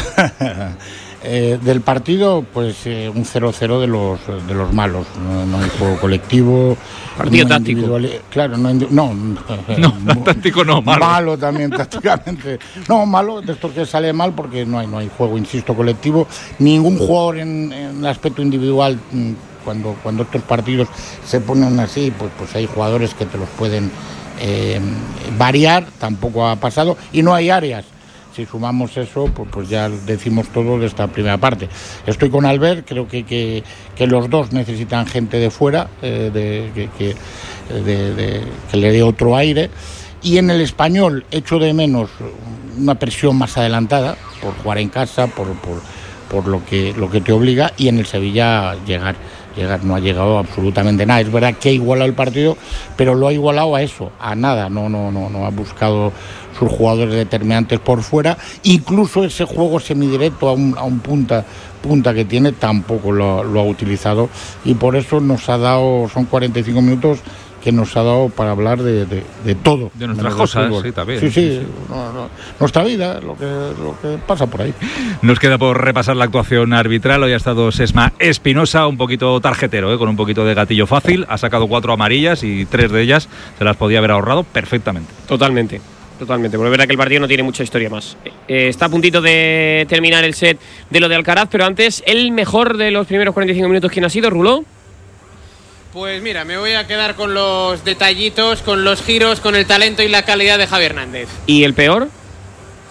Del partido, pues un 0-0 de los malos. No hay juego colectivo. Partido táctico. Claro, táctico no, malo. Malo también tácticamente. No, malo, de esto que sale mal porque no hay juego, insisto, colectivo. Ningún jugador en el aspecto individual, cuando estos partidos se ponen así, pues hay jugadores que te los pueden variar, tampoco ha pasado, y no hay áreas. Si sumamos eso, pues ya decimos todo de esta primera parte. Estoy con Albert, creo que los dos necesitan gente de fuera, que le dé otro aire. Y en el Español echo de menos una presión más adelantada, por jugar en casa, por lo que te obliga, y en el Sevilla llegar no ha llegado absolutamente nada. Es verdad que ha igualado el partido, pero lo ha igualado a eso, a nada. No ha buscado sus jugadores determinantes por fuera. Incluso ese juego semidirecto a un punta que tiene tampoco lo ha utilizado, y por eso nos ha dado, son 45 minutos que nos ha dado para hablar de todo. De nuestras cosas, sí, también. Sí. Nuestra vida, lo que pasa por ahí. Nos queda por repasar la actuación arbitral. Hoy ha estado Sesma Espinosa, un poquito tarjetero, con un poquito de gatillo fácil. Ha sacado 4 amarillas y 3 de ellas se las podía haber ahorrado perfectamente. Totalmente, porque es verdad que el partido no tiene mucha historia más. Está a puntito de terminar el set de lo de Alcaraz, pero antes, el mejor de los primeros 45 minutos, ¿quién ha sido, Ruló? Pues mira, me voy a quedar con los detallitos, con los giros, con el talento y la calidad de Javi Hernández. ¿Y el peor?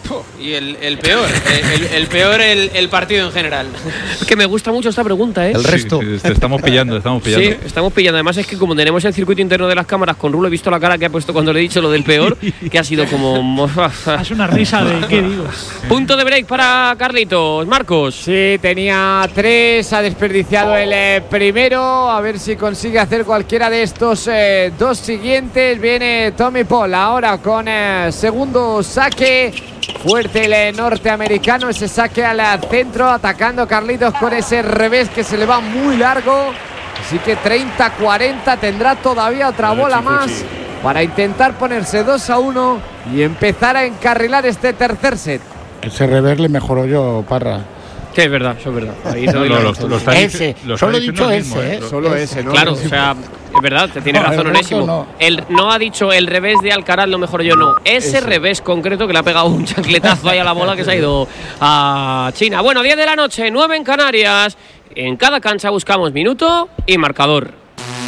Y el peor, el peor el partido en general. Es que me gusta mucho esta pregunta, ¿eh? El resto. Sí, estamos pillando. Sí, estamos pillando. Además es que como tenemos el circuito interno de las cámaras con Rulo, he visto la cara que ha puesto cuando le he dicho lo del peor, que ha sido como... Es una risa de ¿qué digo? Punto de break para Carlitos. Marcos. Sí, tenía 3, ha desperdiciado el primero. A ver si consigue hacer cualquiera de estos 2 siguientes. Viene Tommy Paul ahora con segundo saque. Fuerte el norteamericano, ese saque al centro, atacando Carlitos con ese revés que se le va muy largo. Así que 30-40, tendrá todavía otra bola más para intentar ponerse 2-1 y empezar a encarrilar este tercer set. Ese revés le mejoró yo, Parra. Que es verdad, eso es verdad. Ahí solo he dicho ese, solo ese, ¿no? Claro, o sea, es verdad, te tiene razón Onésimo. No ha dicho el revés de Alcaraz, lo mejor yo no. Ese revés concreto que le ha pegado un chancletazo ahí a la bola que se ha ido a China. Bueno, 10 de la noche, 9 en Canarias. En cada cancha buscamos minuto y marcador.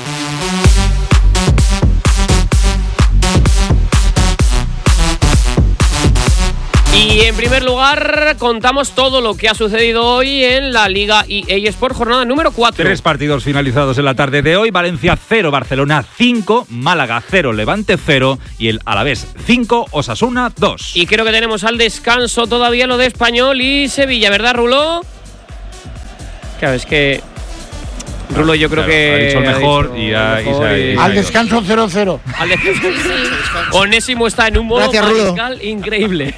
Y en primer lugar, contamos todo lo que ha sucedido hoy en la Liga EA Sport, jornada número 4. 3 partidos finalizados en la tarde de hoy. Valencia 0, Barcelona 5, Málaga 0, Levante 0 y el Alavés 5, Osasuna 2. Y creo que tenemos al descanso todavía lo de Español y Sevilla, ¿verdad, Rulo? Claro, es que... Rulo, yo creo que ha dicho el mejor y al descanso 0-0. Al descanso. Onésimo está en un modo radical increíble.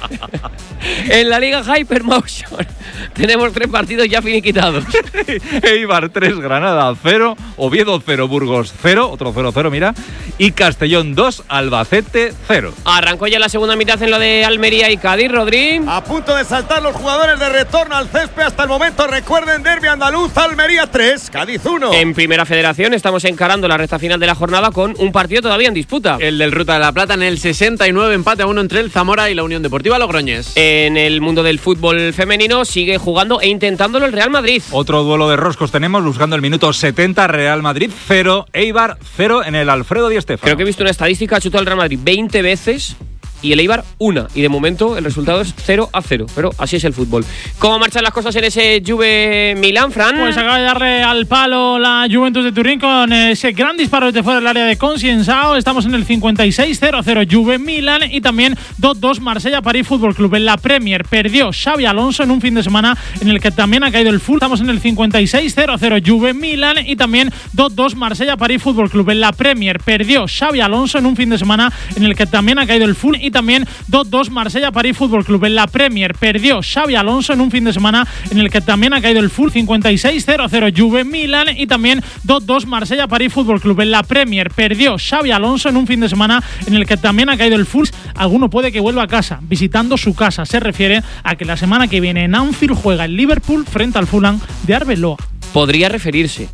En la Liga Hypermotion tenemos 3 partidos ya finiquitados. Eibar 3, Granada 0, Oviedo 0, Burgos 0, otro 0-0, mira, y Castellón 2, Albacete 0. Arrancó ya la segunda mitad en lo de Almería y Cádiz, Rodri. A punto de saltar los jugadores de retorno al césped hasta el momento. Recuerden, derbi andaluz, Almería 3, Cádiz 1. En Primera Federación estamos encarando la recta final de la jornada con un partido todavía en disputa. El del Ruta de la Plata en el 69, empate a 1 entre el Zamora y la Unión Deportiva Logroñés. En el mundo del fútbol femenino sigue jugando e intentándolo el Real Madrid. Otro duelo de roscos tenemos, buscando el minuto 70, Real Madrid 0, Eibar 0 en el Alfredo Di Stéfano. Creo que he visto una estadística, ha chutado el Real Madrid 20 veces y el Eibar 1, y de momento el resultado es 0-0, pero así es el fútbol. ¿Cómo marchan las cosas en ese Juve Milán, Fran? Pues acaba de darle al palo la Juventus de Turín con ese gran disparo desde fuera del área de Concienzao. Estamos en el 56, 0-0 Juve Milán y también 2-2 Marsella París Fútbol Club. En la Premier perdió Xabi Alonso en un fin de semana en el que también ha caído el full. Estamos en el 56, 0-0 Juve Milán y también 2-2 Marsella París Fútbol Club. En la Premier perdió Xabi Alonso en un fin de semana en el que también ha caído el full y también 2-2 Marsella París Fútbol Club. En la Premier perdió Xabi Alonso en un fin de semana en el que también ha caído el full. 56, 0-0 Juve Milán y también 2-2 Marsella París Fútbol Club. En la Premier perdió Xabi Alonso en un fin de semana en el que también ha caído el full. Alguno puede que vuelva a casa, visitando su casa. Se refiere a que la semana que viene en Anfield juega el Liverpool frente al Fulham de Arbeloa. Podría referirse.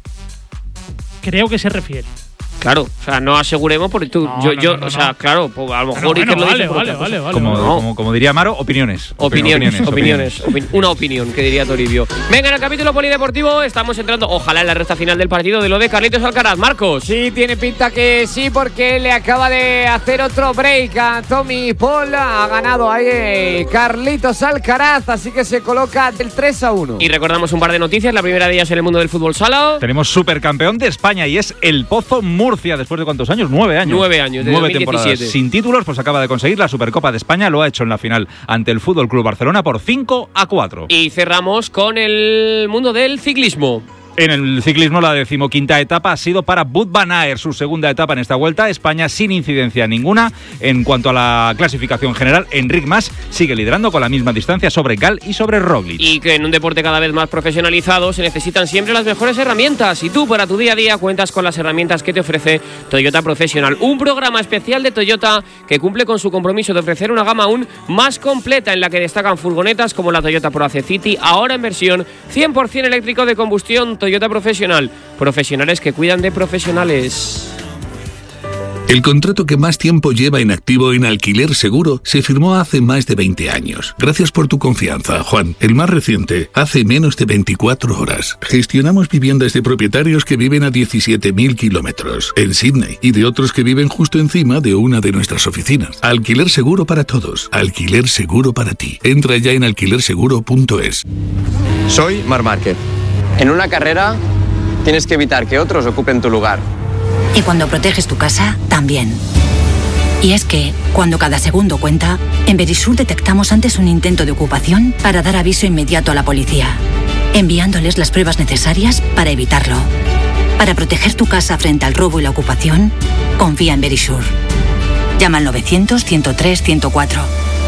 Creo que se refiere. Claro, o sea, no aseguremos porque tú, o sea, claro, pues a lo mejor bueno, lo dice vale. Como diría Amaro, opiniones. Una opinión, que diría Toribio. Venga, en el capítulo polideportivo estamos entrando, ojalá en la recta final del partido de lo de Carlitos Alcaraz. Marcos. Sí, tiene pinta que sí, porque le acaba de hacer otro break a Tommy Paul. Ha ganado ahí Carlitos Alcaraz, así que se coloca del 3-1. Y recordamos un par de noticias. La primera de ellas en el mundo del fútbol sala. Tenemos supercampeón de España y es el Pozo Murcia. Después de ¿cuántos años? 9 años. 9 años, desde 9 temporadas sin títulos, pues acaba de conseguir la Supercopa de España. Lo ha hecho en la final ante el Fútbol Club Barcelona por 5-4. Y cerramos con el mundo del ciclismo. En el ciclismo, la 15ª etapa ha sido para Wout van Aert, su segunda etapa en esta vuelta. España sin incidencia ninguna. En cuanto a la clasificación general, Enric Mas sigue liderando con la misma distancia sobre Gal y sobre Roglic. Y que en un deporte cada vez más profesionalizado se necesitan siempre las mejores herramientas. Y tú, para tu día a día, cuentas con las herramientas que te ofrece Toyota Professional. Un programa especial de Toyota que cumple con su compromiso de ofrecer una gama aún más completa, en la que destacan furgonetas como la Toyota Proace City, ahora en versión 100% eléctrico de combustión. Toyota Profesional, profesionales que cuidan de profesionales. El contrato que más tiempo lleva en activo en Alquiler Seguro se firmó hace más de 20 años. Gracias por tu confianza, Juan. El más reciente, hace menos de 24 horas. Gestionamos viviendas de propietarios que viven a 17.000 kilómetros en Sydney y de otros que viven justo encima de una de nuestras oficinas. Alquiler Seguro para todos. Alquiler Seguro para ti. Entra ya en alquilerseguro.es. Soy Marc Márquez. En una carrera tienes que evitar que otros ocupen tu lugar. Y cuando proteges tu casa, también. Y es que, cuando cada segundo cuenta, en Verisur detectamos antes un intento de ocupación para dar aviso inmediato a la policía, enviándoles las pruebas necesarias para evitarlo. Para proteger tu casa frente al robo y la ocupación, confía en Verisur. Llama al 900-103-104.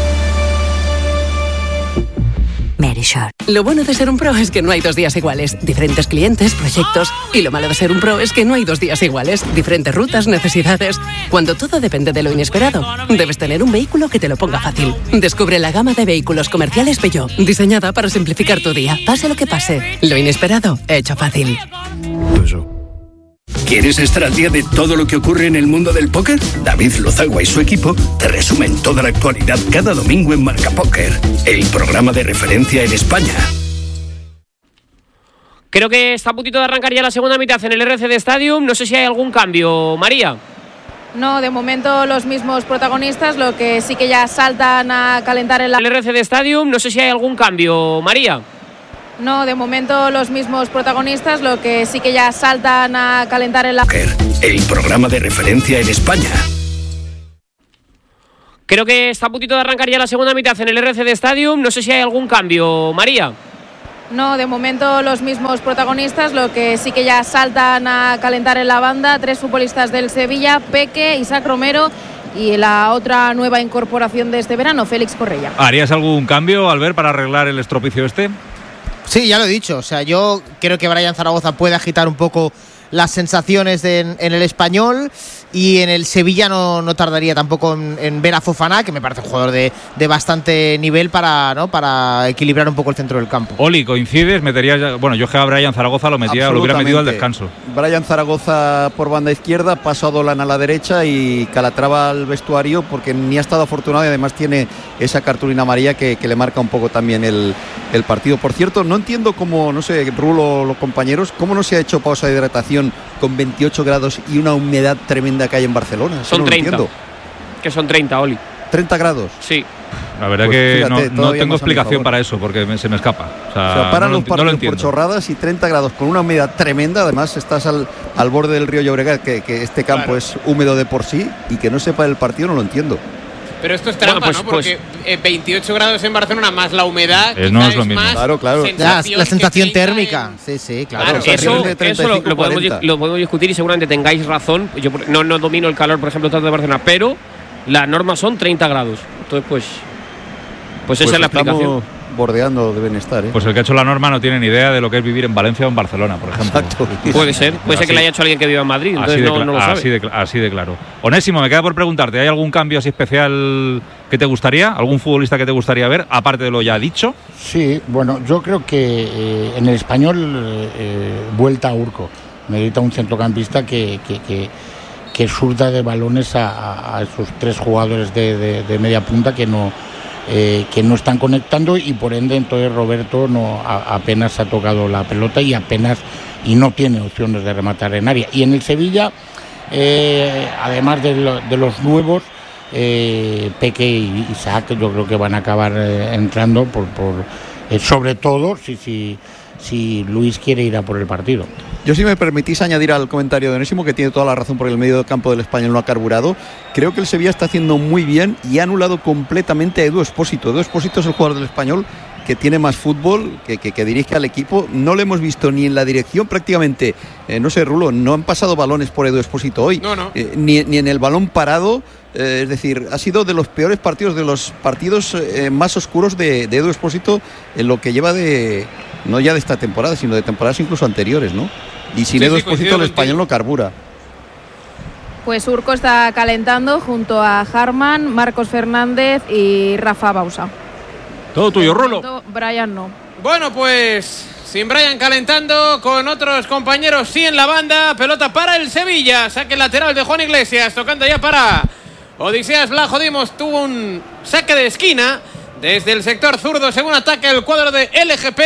Verisur. Lo bueno de ser un pro es que no hay 2 días iguales. Diferentes clientes, proyectos. Y lo malo de ser un pro es que no hay 2 días iguales. Diferentes rutas, necesidades. Cuando todo depende de lo inesperado, debes tener un vehículo que te lo ponga fácil. Descubre la gama de vehículos comerciales Peugeot, diseñada para simplificar tu día. Pase lo que pase, lo inesperado, hecho fácil. ¿Quieres estar al día de todo lo que ocurre en el mundo del póker? David Lozagua y su equipo te resumen toda la actualidad cada domingo en Marca Póker, el programa de referencia en España. Creo que está a puntito de arrancar ya la segunda mitad en el RCD Stadium. No sé si hay algún cambio, María. No, de momento los mismos protagonistas, lo que sí que ya saltan a calentar en el RCD Stadium. No sé si hay algún cambio, María. No, de momento los mismos protagonistas, lo que sí que ya saltan a calentar en el programa de referencia en España. Creo que está a puntito de arrancar ya la segunda mitad en el RCD Stadium. No sé si hay algún cambio, María. No, de momento los mismos protagonistas, lo que sí que ya saltan a calentar en la banda. 3 futbolistas del Sevilla, Peque, Isaac Romero y la otra nueva incorporación de este verano, Félix Correia. ¿Harías algún cambio, Albert, para arreglar el estropicio este? Sí, ya lo he dicho. O sea, yo creo que Brian Zaragoza puede agitar un poco las sensaciones en el Español, y en el Sevilla no tardaría tampoco en ver a Fofana, que me parece un jugador de bastante nivel para equilibrar un poco el centro del campo. Oli, ¿coincides? Bueno, yo que a Brian Zaragoza lo hubiera metido al descanso. Brian Zaragoza por banda izquierda, paso a Dolan a la derecha y Calatrava al vestuario, porque ni ha estado afortunado y además tiene esa cartulina amarilla que le marca un poco también el partido. Por cierto, no entiendo cómo, no sé, Rulo, los compañeros, cómo no se ha hecho pausa de hidratación con 28 grados y una humedad tremenda que hay en Barcelona. Son 30. Que son 30, Oli. 30 grados. Sí. La verdad, pues que fíjate, no tengo explicación para eso, porque se me escapa. O sea paran los partidos por chorradas y 30 grados con una humedad tremenda. Además, estás al borde del río Llobregat, que este campo es húmedo de por sí, y que no sepa el partido no lo entiendo. Pero esto es trampa, ¿no? Porque 28 grados en Barcelona más la humedad, no es lo mismo. Claro. La sensación térmica. Sí, claro. Eso lo podemos discutir y seguramente tengáis razón. Yo no domino el calor, por ejemplo, tanto de Barcelona, pero las normas son 30 grados. Entonces, pues esa es la explicación. Bordeando deben estar, Pues el que ha hecho la norma no tiene ni idea de lo que es vivir en Valencia o en Barcelona, por ejemplo. Exacto. Puede ser que la haya hecho alguien que viva en Madrid, entonces no lo sabe. Así de claro. Onésimo, me queda por preguntarte, ¿hay algún cambio así especial que te gustaría? ¿Algún futbolista que te gustaría ver, aparte de lo ya dicho? Sí, bueno, yo creo que en el Español vuelta a Urco. Necesita un centrocampista que surta de balones a esos 3 jugadores de media punta que no están conectando, y por ende entonces Roberto apenas ha tocado la pelota y no tiene opciones de rematar en área. Y en el Sevilla, además de los nuevos, Peque y Isaac, yo creo que van a acabar entrando sobre todo si Luis quiere ir a por el partido. Yo, si me permitís añadir al comentario de Onésimo, que tiene toda la razón, porque el medio campo del Español no ha carburado. Creo que el Sevilla está haciendo muy bien y ha anulado completamente a Edu Expósito. Edu Expósito es el jugador del Español que tiene más fútbol, que dirige al equipo. No lo hemos visto ni en la dirección prácticamente. No sé, Rulo, no han pasado balones por Edu Expósito hoy. No. Ni en el balón parado. Es decir, ha sido de los peores partidos, de los partidos más oscuros de Edu Expósito en lo que lleva no ya de esta temporada, sino de temporadas incluso anteriores, ¿no? Y sin Edu Expósito el Español no carbura. Pues Urco está calentando junto a Harman, Marcos Fernández y Rafa Bausa. Todo tuyo, Rulo. Brian no. Bueno, pues sin Brian calentando, con otros compañeros sí en la banda. Pelota para el Sevilla, saque lateral de Juan Iglesias, tocando ya para Odiseas Vlaho Dimos. Tuvo un saque de esquina desde el sector zurdo, según ataca el cuadro de LGP,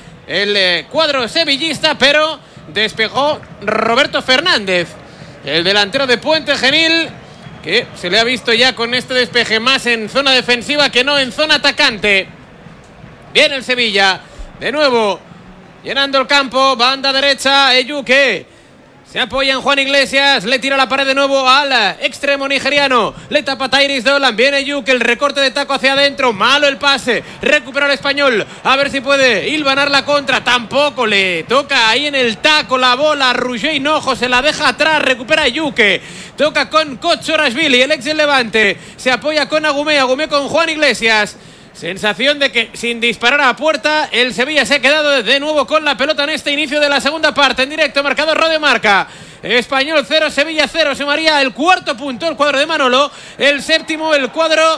el cuadro sevillista, pero despejó Roberto Fernández, el delantero de Puente Genil, que se le ha visto ya con este despeje más en zona defensiva que no en zona atacante. Viene el Sevilla, de nuevo, llenando el campo, banda derecha, Eyuke. Se apoya en Juan Iglesias, le tira la pared de nuevo al extremo nigeriano. Le tapa Tyrese Dolan, viene Eyuke, el recorte de taco hacia adentro. Malo el pase, recupera el español. A ver si puede hilvanar la contra. Tampoco le toca ahí en el taco la bola. Roger Hinojo se la deja atrás, recupera Eyuke. Toca con Kochorashvili, el ex del Levante. Se apoya con Agumé con Juan Iglesias. Sensación de que sin disparar a puerta, el Sevilla se ha quedado de nuevo con la pelota en este inicio de la segunda parte. En directo, marcador Radio Marca. Español 0, Sevilla 0. Sumaría el cuarto punto el cuadro de Manolo. El séptimo, el cuadro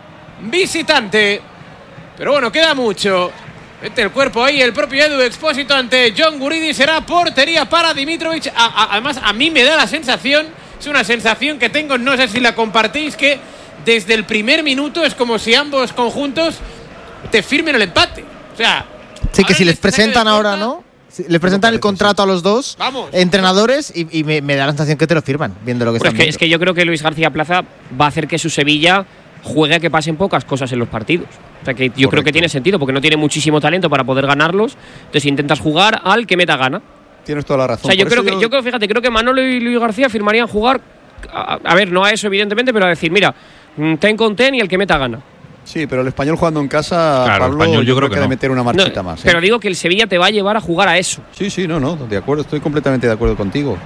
visitante. Pero bueno, queda mucho. Mete el cuerpo ahí el propio Edu Expósito ante John Guridi. Será portería para Dimitrovic. Además, a mí me da la sensación, es una sensación que tengo, no sé si la compartís, que desde el primer minuto es como si ambos conjuntos te firmen el empate. O sea, sí, que si les presentan ahora, ¿no? Si les presentan el contrato a los dos entrenadores y me da la sensación que te lo firman, viendo lo que están viendo. Es que yo creo que Luis García Plaza va a hacer que su Sevilla juegue a que pasen pocas cosas en los partidos. O sea, que yo creo que tiene sentido, porque no tiene muchísimo talento para poder ganarlos. Entonces intentas jugar al que meta gana. Tienes toda la razón. O sea, yo creo, fíjate, creo que Manolo y Luis García firmarían jugar, a ver, no a eso evidentemente, pero a decir, mira, ten con ten y el que meta gana. Sí, pero el Español jugando en casa, claro, Pablo, Español, yo creo que debe meter una marchita no, más. Pero digo que el Sevilla te va a llevar a jugar a eso. Sí, no, de acuerdo, estoy completamente de acuerdo contigo.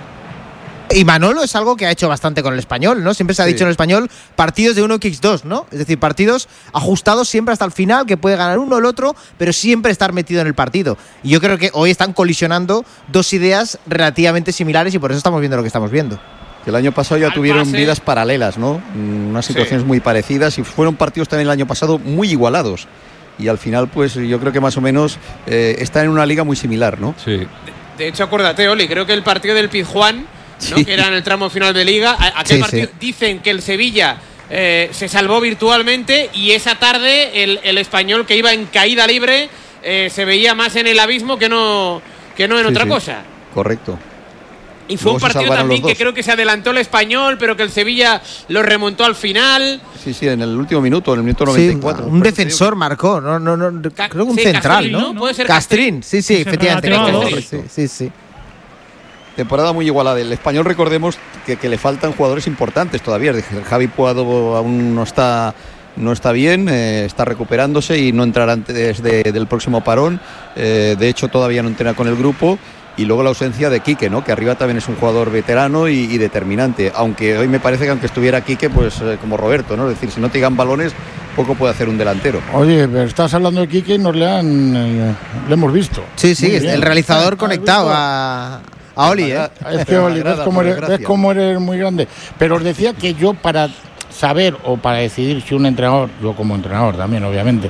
Y Manolo es algo que ha hecho bastante con el Español, ¿no? Siempre se ha dicho en el Español partidos de 1x2, ¿no? Es decir, partidos ajustados siempre hasta el final, que puede ganar uno o el otro, pero siempre estar metido en el partido. Y yo creo que hoy están colisionando dos ideas relativamente similares y por eso estamos viendo lo que estamos viendo. El año pasado ya tuvieron vidas paralelas, ¿no? Unas situaciones muy parecidas y fueron partidos también el año pasado muy igualados. Y al final, pues yo creo que más o menos están en una liga muy similar, ¿no? Sí. De hecho, acuérdate, Oli, creo que el partido del Pizjuán, ¿no? Que era en el tramo final de liga, aquel partido dicen que el Sevilla se salvó virtualmente y esa tarde el Español, que iba en caída libre, se veía más en el abismo que no en otra cosa. Correcto. Y fue un partido también que creo que se adelantó el Español, pero que el Sevilla lo remontó al final. Sí, en el último minuto, en el minuto 94. Un defensor marcó, no, creo que un central, Castrín, ¿no? Puede ser Castrín, sí, efectivamente. Sí. Temporada muy igualada. El Español, recordemos que le faltan jugadores importantes todavía. Javi Puado aún no está bien, está recuperándose y no entrará antes del próximo parón. De hecho, todavía no entrena con el grupo. Y luego la ausencia de Quique, ¿no? Que arriba también es un jugador veterano y determinante. Aunque hoy me parece que aunque estuviera Quique, pues como Roberto, ¿no? Es decir, si no te llegan balones, poco puede hacer un delantero. Oye, pero estás hablando de Quique y le hemos visto. Sí, el realizador conectado a Oli, ¿eh? Es que Oli, ves cómo eres muy grande. Pero os decía que yo para saber o para decidir si un entrenador, yo como entrenador también, obviamente,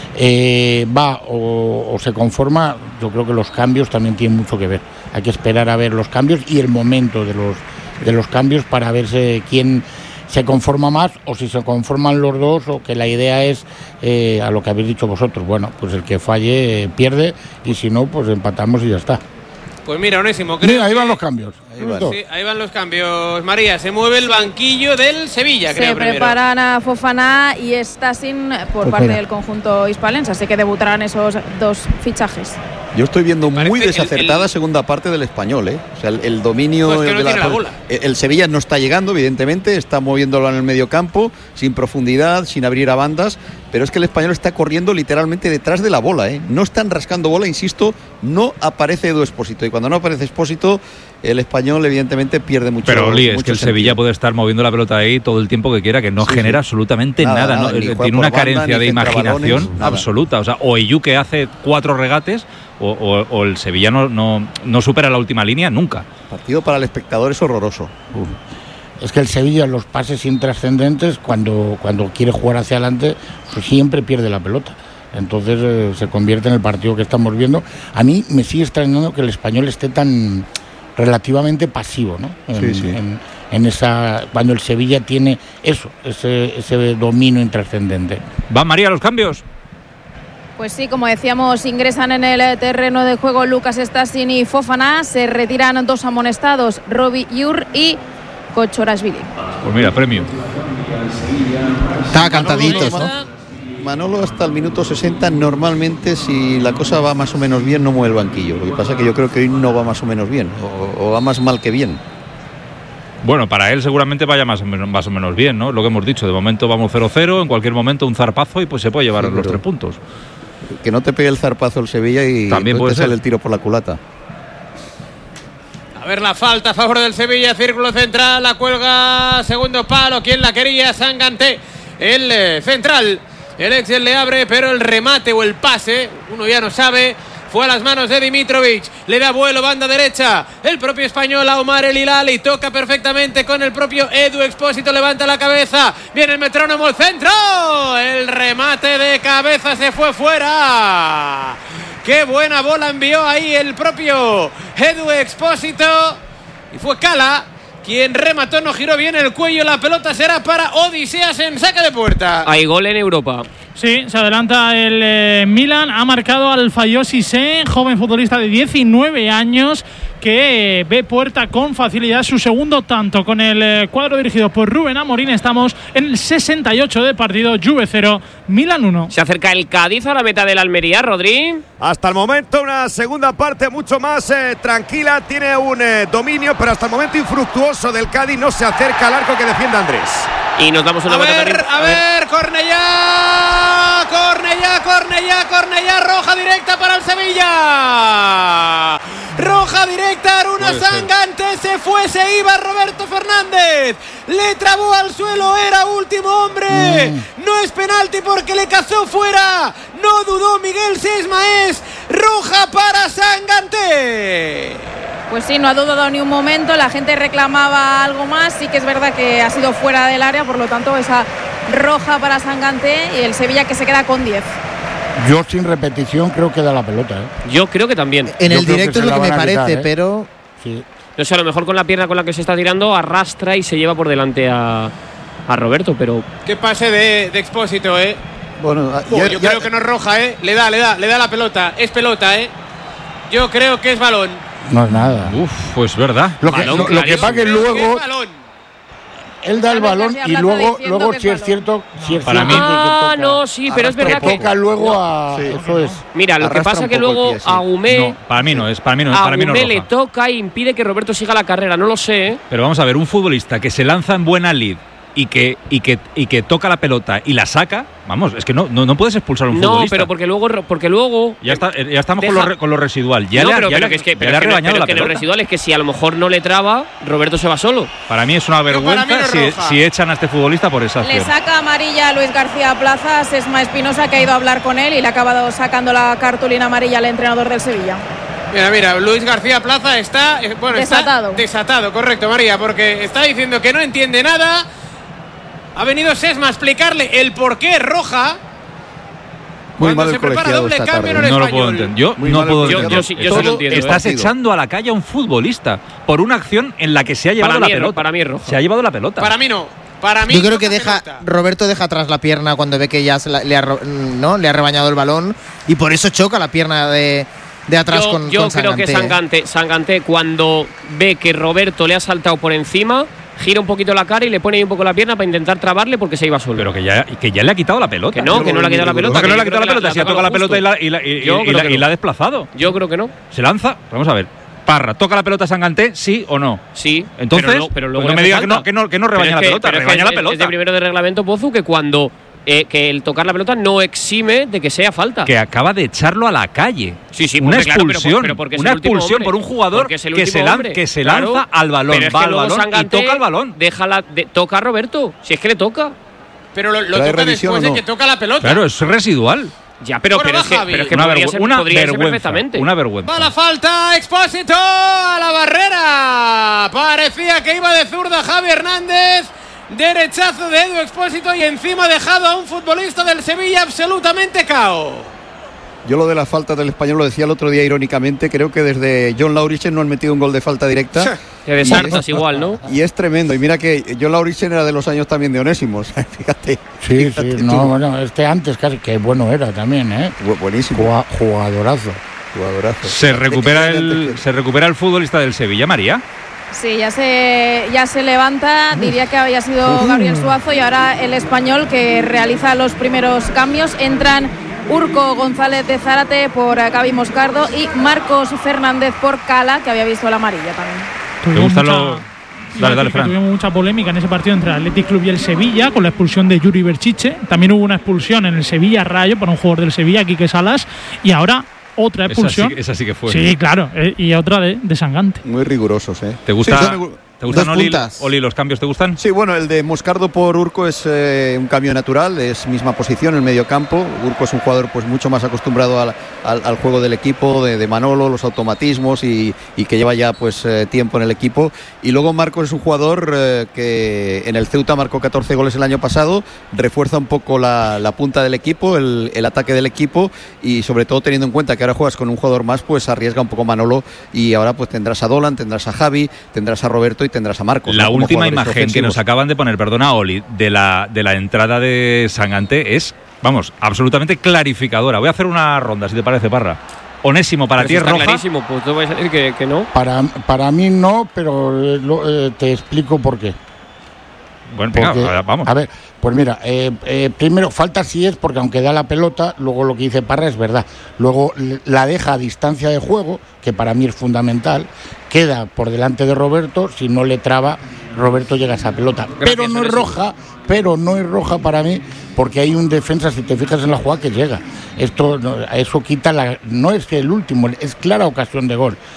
va o se conforma, yo creo que los cambios también tienen mucho que ver. Hay que esperar a ver los cambios y el momento de los cambios para verse quién se conforma más o si se conforman los dos o que la idea es a lo que habéis dicho vosotros. Bueno, pues el que falle pierde y si no, pues empatamos y ya está. Pues mira, Onésimo, creo ahí van los cambios. Ahí van los cambios. María, se mueve el banquillo del Sevilla, creo. Se preparan a Fofana y Stasin por parte del conjunto hispalense, así que debutarán esos dos fichajes. Yo estoy viendo muy desacertada segunda parte del Español, ¿eh? O sea, el dominio pues que no tiene la bola. El Sevilla no está llegando, evidentemente, está moviéndolo en el medio campo, sin profundidad, sin abrir a bandas, pero es que el Español está corriendo literalmente detrás de la bola, ¿eh? No están rascando bola, insisto, no aparece Edu Expósito y cuando no aparece Expósito, el Español evidentemente pierde mucho. Pero Oli, es que el Sevilla puede estar moviendo la pelota ahí todo el tiempo que quiera, que no genera absolutamente nada, ¿no? Tiene una carencia de imaginación absoluta. O sea, o Eyuke hace 4 regates o el Sevilla no supera la última línea nunca. Partido para el espectador es horroroso. Es que el Sevilla, los pases intrascendentes, cuando quiere jugar hacia adelante, pues siempre pierde la pelota. Entonces se convierte en el partido que estamos viendo. A mí me sigue extrañando que el español esté tan relativamente pasivo, ¿no? En esa, cuando el Sevilla tiene eso, ese dominio intrascendente. ¿Va María los cambios? Pues sí, como decíamos, ingresan en el terreno de juego Lucas Stasin y Fofana. Se retiran 2 amonestados, Robbie Yur y Kochorashvili. Pues mira, premio. Está cantaditos, ¿no? Manolo hasta el minuto 60 normalmente, si la cosa va más o menos bien, no mueve el banquillo. Lo que pasa es que yo creo que hoy no va más o menos bien, o va más mal que bien. Bueno, para él seguramente vaya más o menos bien, ¿no? Lo que hemos dicho, de momento vamos 0-0, en cualquier momento un zarpazo y pues se puede llevar los 3 puntos. Que no te pegue el zarpazo el Sevilla y también puede te sale el tiro por la culata. A ver la falta a favor del Sevilla, círculo central, la cuelga, segundo palo, ¿quién la quería? Sanganté, el central. El Excel le abre, pero el remate o el pase, uno ya no sabe, fue a las manos de Dimitrovic. Le da vuelo, banda derecha. El propio español a Omar El Hilali. Toca perfectamente con el propio Edu Expósito. Levanta la cabeza. Viene el metrónomo, el centro. El remate de cabeza se fue fuera. Qué buena bola envió ahí el propio Edu Expósito. Y fue Cala quien remató, no giró bien el cuello. La pelota será para Odiseas en saque de puerta. Hay gol en Europa. Sí, se adelanta el Milan. Ha marcado al Fayoshi Sen, joven futbolista de 19 años, que ve puerta con facilidad su segundo tanto. Con el cuadro dirigido por Rubén Amorín estamos en el 68 de partido. Juve 0, Milan 1. Se acerca el Cádiz a la meta del Almería, Rodri. Hasta el momento una segunda parte mucho más tranquila. Tiene un dominio, pero hasta el momento infructuoso del Cádiz. No se acerca al arco que defiende Andrés. Y nos damos una vuelta también. A ver, Cornellá, roja directa para el Sevilla. Roja directa, Aruna Sanganté, se fue, se iba Roberto Fernández. Le trabó al suelo, era último hombre. No es penalti porque le cazó fuera. No dudó Miguel Sesma, es roja para Sanganté. Pues sí, no ha dudado ni un momento, la gente reclamaba algo más, sí que es verdad que ha sido fuera del área, por lo tanto esa roja para Sanganté y el Sevilla que se queda con 10. Yo sin repetición creo que da la pelota, Yo creo que también. En el directo es lo que me parece, pero... Sí. No sé, a lo mejor con la pierna con la que se está tirando arrastra y se lleva por delante a Roberto, pero... Qué pase de Expósito, Bueno, yo creo que no es roja, Le da la pelota, es pelota, Yo creo que es balón. No es nada. Pues verdad. Lo que pasa que luego él da el balón y luego si es cierto, para mí no, sí, pero es verdad que toca luego a eso es. Mira, lo que pasa que luego a Humé, no, para mí no es le toca e impide que Roberto siga la carrera, no lo sé. Pero vamos a ver, un futbolista que se lanza en buena lid y que toca la pelota y la saca, vamos, es que no puedes expulsar a un futbolista. No, pero porque luego ya estamos con lo residual. Ya no, le ha rebañado la pelota. Lo residual es que si a lo mejor no le traba, Roberto se va solo. Para mí es una vergüenza si echan a este futbolista por esa acción. Le saca amarilla a Luis García Plaza, Sesma Espinosa, que ha ido a hablar con él y le ha acabado sacando la cartulina amarilla al entrenador del Sevilla. Mira, Luis García Plaza está desatado, correcto, María, porque está diciendo que no entiende nada. Ha venido Sesma a explicarle el por qué roja. Muy Cuando mal se prepara colegiado doble esta cambio tarde. en el No español. lo puedo entender. Yo sí lo entiendo. Estás echando a la calle a un futbolista por una acción en la que se ha llevado la pelota. Para mí es roja. Se ha llevado la pelota. Para mí no. Para mí yo creo que Roberto deja atrás la pierna cuando ve que ya le ha rebañado el balón y por eso choca la pierna de atrás con Sanganté. Yo creo que Sanganté cuando ve que Roberto le ha saltado por encima, gira un poquito la cara y le pone ahí un poco la pierna para intentar trabarle porque se iba solo. Pero que ya le ha quitado la pelota. Que no le ha quitado la pelota. Que no le ha quitado la pelota. Si ha tocado la pelota y la ha desplazado. Yo creo que no. Se lanza. Vamos a ver. Parra, ¿toca la pelota Sanganté? ¿Sí o no? Sí. Entonces, pero luego no me digas que no rebaña la pelota. Rebaña la pelota. Es de primero de reglamento, Pozu, que cuando que el tocar la pelota no exime de que sea falta. Que acaba de echarlo a la calle. Sí, una expulsión. Pero porque es una el último expulsión hombre. por un jugador que se Claro. lanza al balón. Pero es Va que al luego balón y Sanganté toca el balón. Toca a Roberto. Si es que le toca. Pero lo toca después de que toca la pelota. Claro, es residual. Ya, pero es que podría ser perfectamente. Una vergüenza. Va la falta, Expósito a la barrera. Parecía que iba de zurda Javi Hernández. Derechazo de Edu Expósito y encima ha dejado a un futbolista del Sevilla absolutamente cao. Yo lo de la falta del Español lo decía el otro día irónicamente, creo que desde John Lauritzen no han metido un gol de falta directa. Te desartas igual, ¿no? Y es tremendo, y mira que John Lauritzen era de los años también de Onésimos, fíjate. Sí, no, bueno, antes casi, que bueno era también, ¿eh? Buenísimo. Jugadorazo. Se recupera el futbolista del Sevilla, María. Sí, ya se levanta, diría que había sido Gabriel Suazo y ahora el Español que realiza los primeros cambios. Entran Urco González de Zárate por Gaby Moscardo y Marcos Fernández por Cala, que había visto la amarilla también. ¿Te gustan los...? Dale, Fran. Tuvimos mucha polémica en ese partido entre el Athletic Club y el Sevilla con la expulsión de Yuri Berchiche. También hubo una expulsión en el Sevilla Rayo por un jugador del Sevilla, Quique Salas, y ahora otra expulsión. Esa sí que fue. Sí, claro, y otra de Sangante. Muy rigurosos, ¿eh? ¿Te gusta? Sí, ¿Te gustan, Oli, los cambios? ¿Te gustan? Sí, bueno, el de Moscardo por Urco es un cambio natural, es misma posición en el medio campo. Urco es un jugador pues mucho más acostumbrado al juego del equipo, de Manolo, los automatismos y que lleva ya pues tiempo en el equipo. Y luego Marcos es un jugador que en el Ceuta marcó 14 goles el año pasado, refuerza un poco la punta del equipo, el ataque del equipo, y sobre todo teniendo en cuenta que ahora juegas con un jugador más, pues arriesga un poco Manolo, y ahora pues tendrás a Dolan, tendrás a Javi, tendrás a Roberto y tendrás a Marcos. La última imagen ofensivos que nos acaban de poner, perdona Oli, de la entrada de Sangante es, vamos, absolutamente clarificadora. Voy a hacer una ronda, si te parece, Parra. Onésimo, ¿para ti es roja? Clarísimo, pues tú vas a decir que no. Para mí no, pero te explico por qué. Bueno, venga, vamos. A ver, pues mira, primero falta sí es porque aunque da la pelota, luego lo que dice Parra es verdad. Luego la deja a distancia de juego, que para mí es fundamental. Queda por delante de Roberto, si no le traba, Roberto llega a esa pelota. Pero no es roja para mí, porque hay un defensa, si te fijas en la jugada, que llega. Eso quita no es el último, es clara ocasión de gol.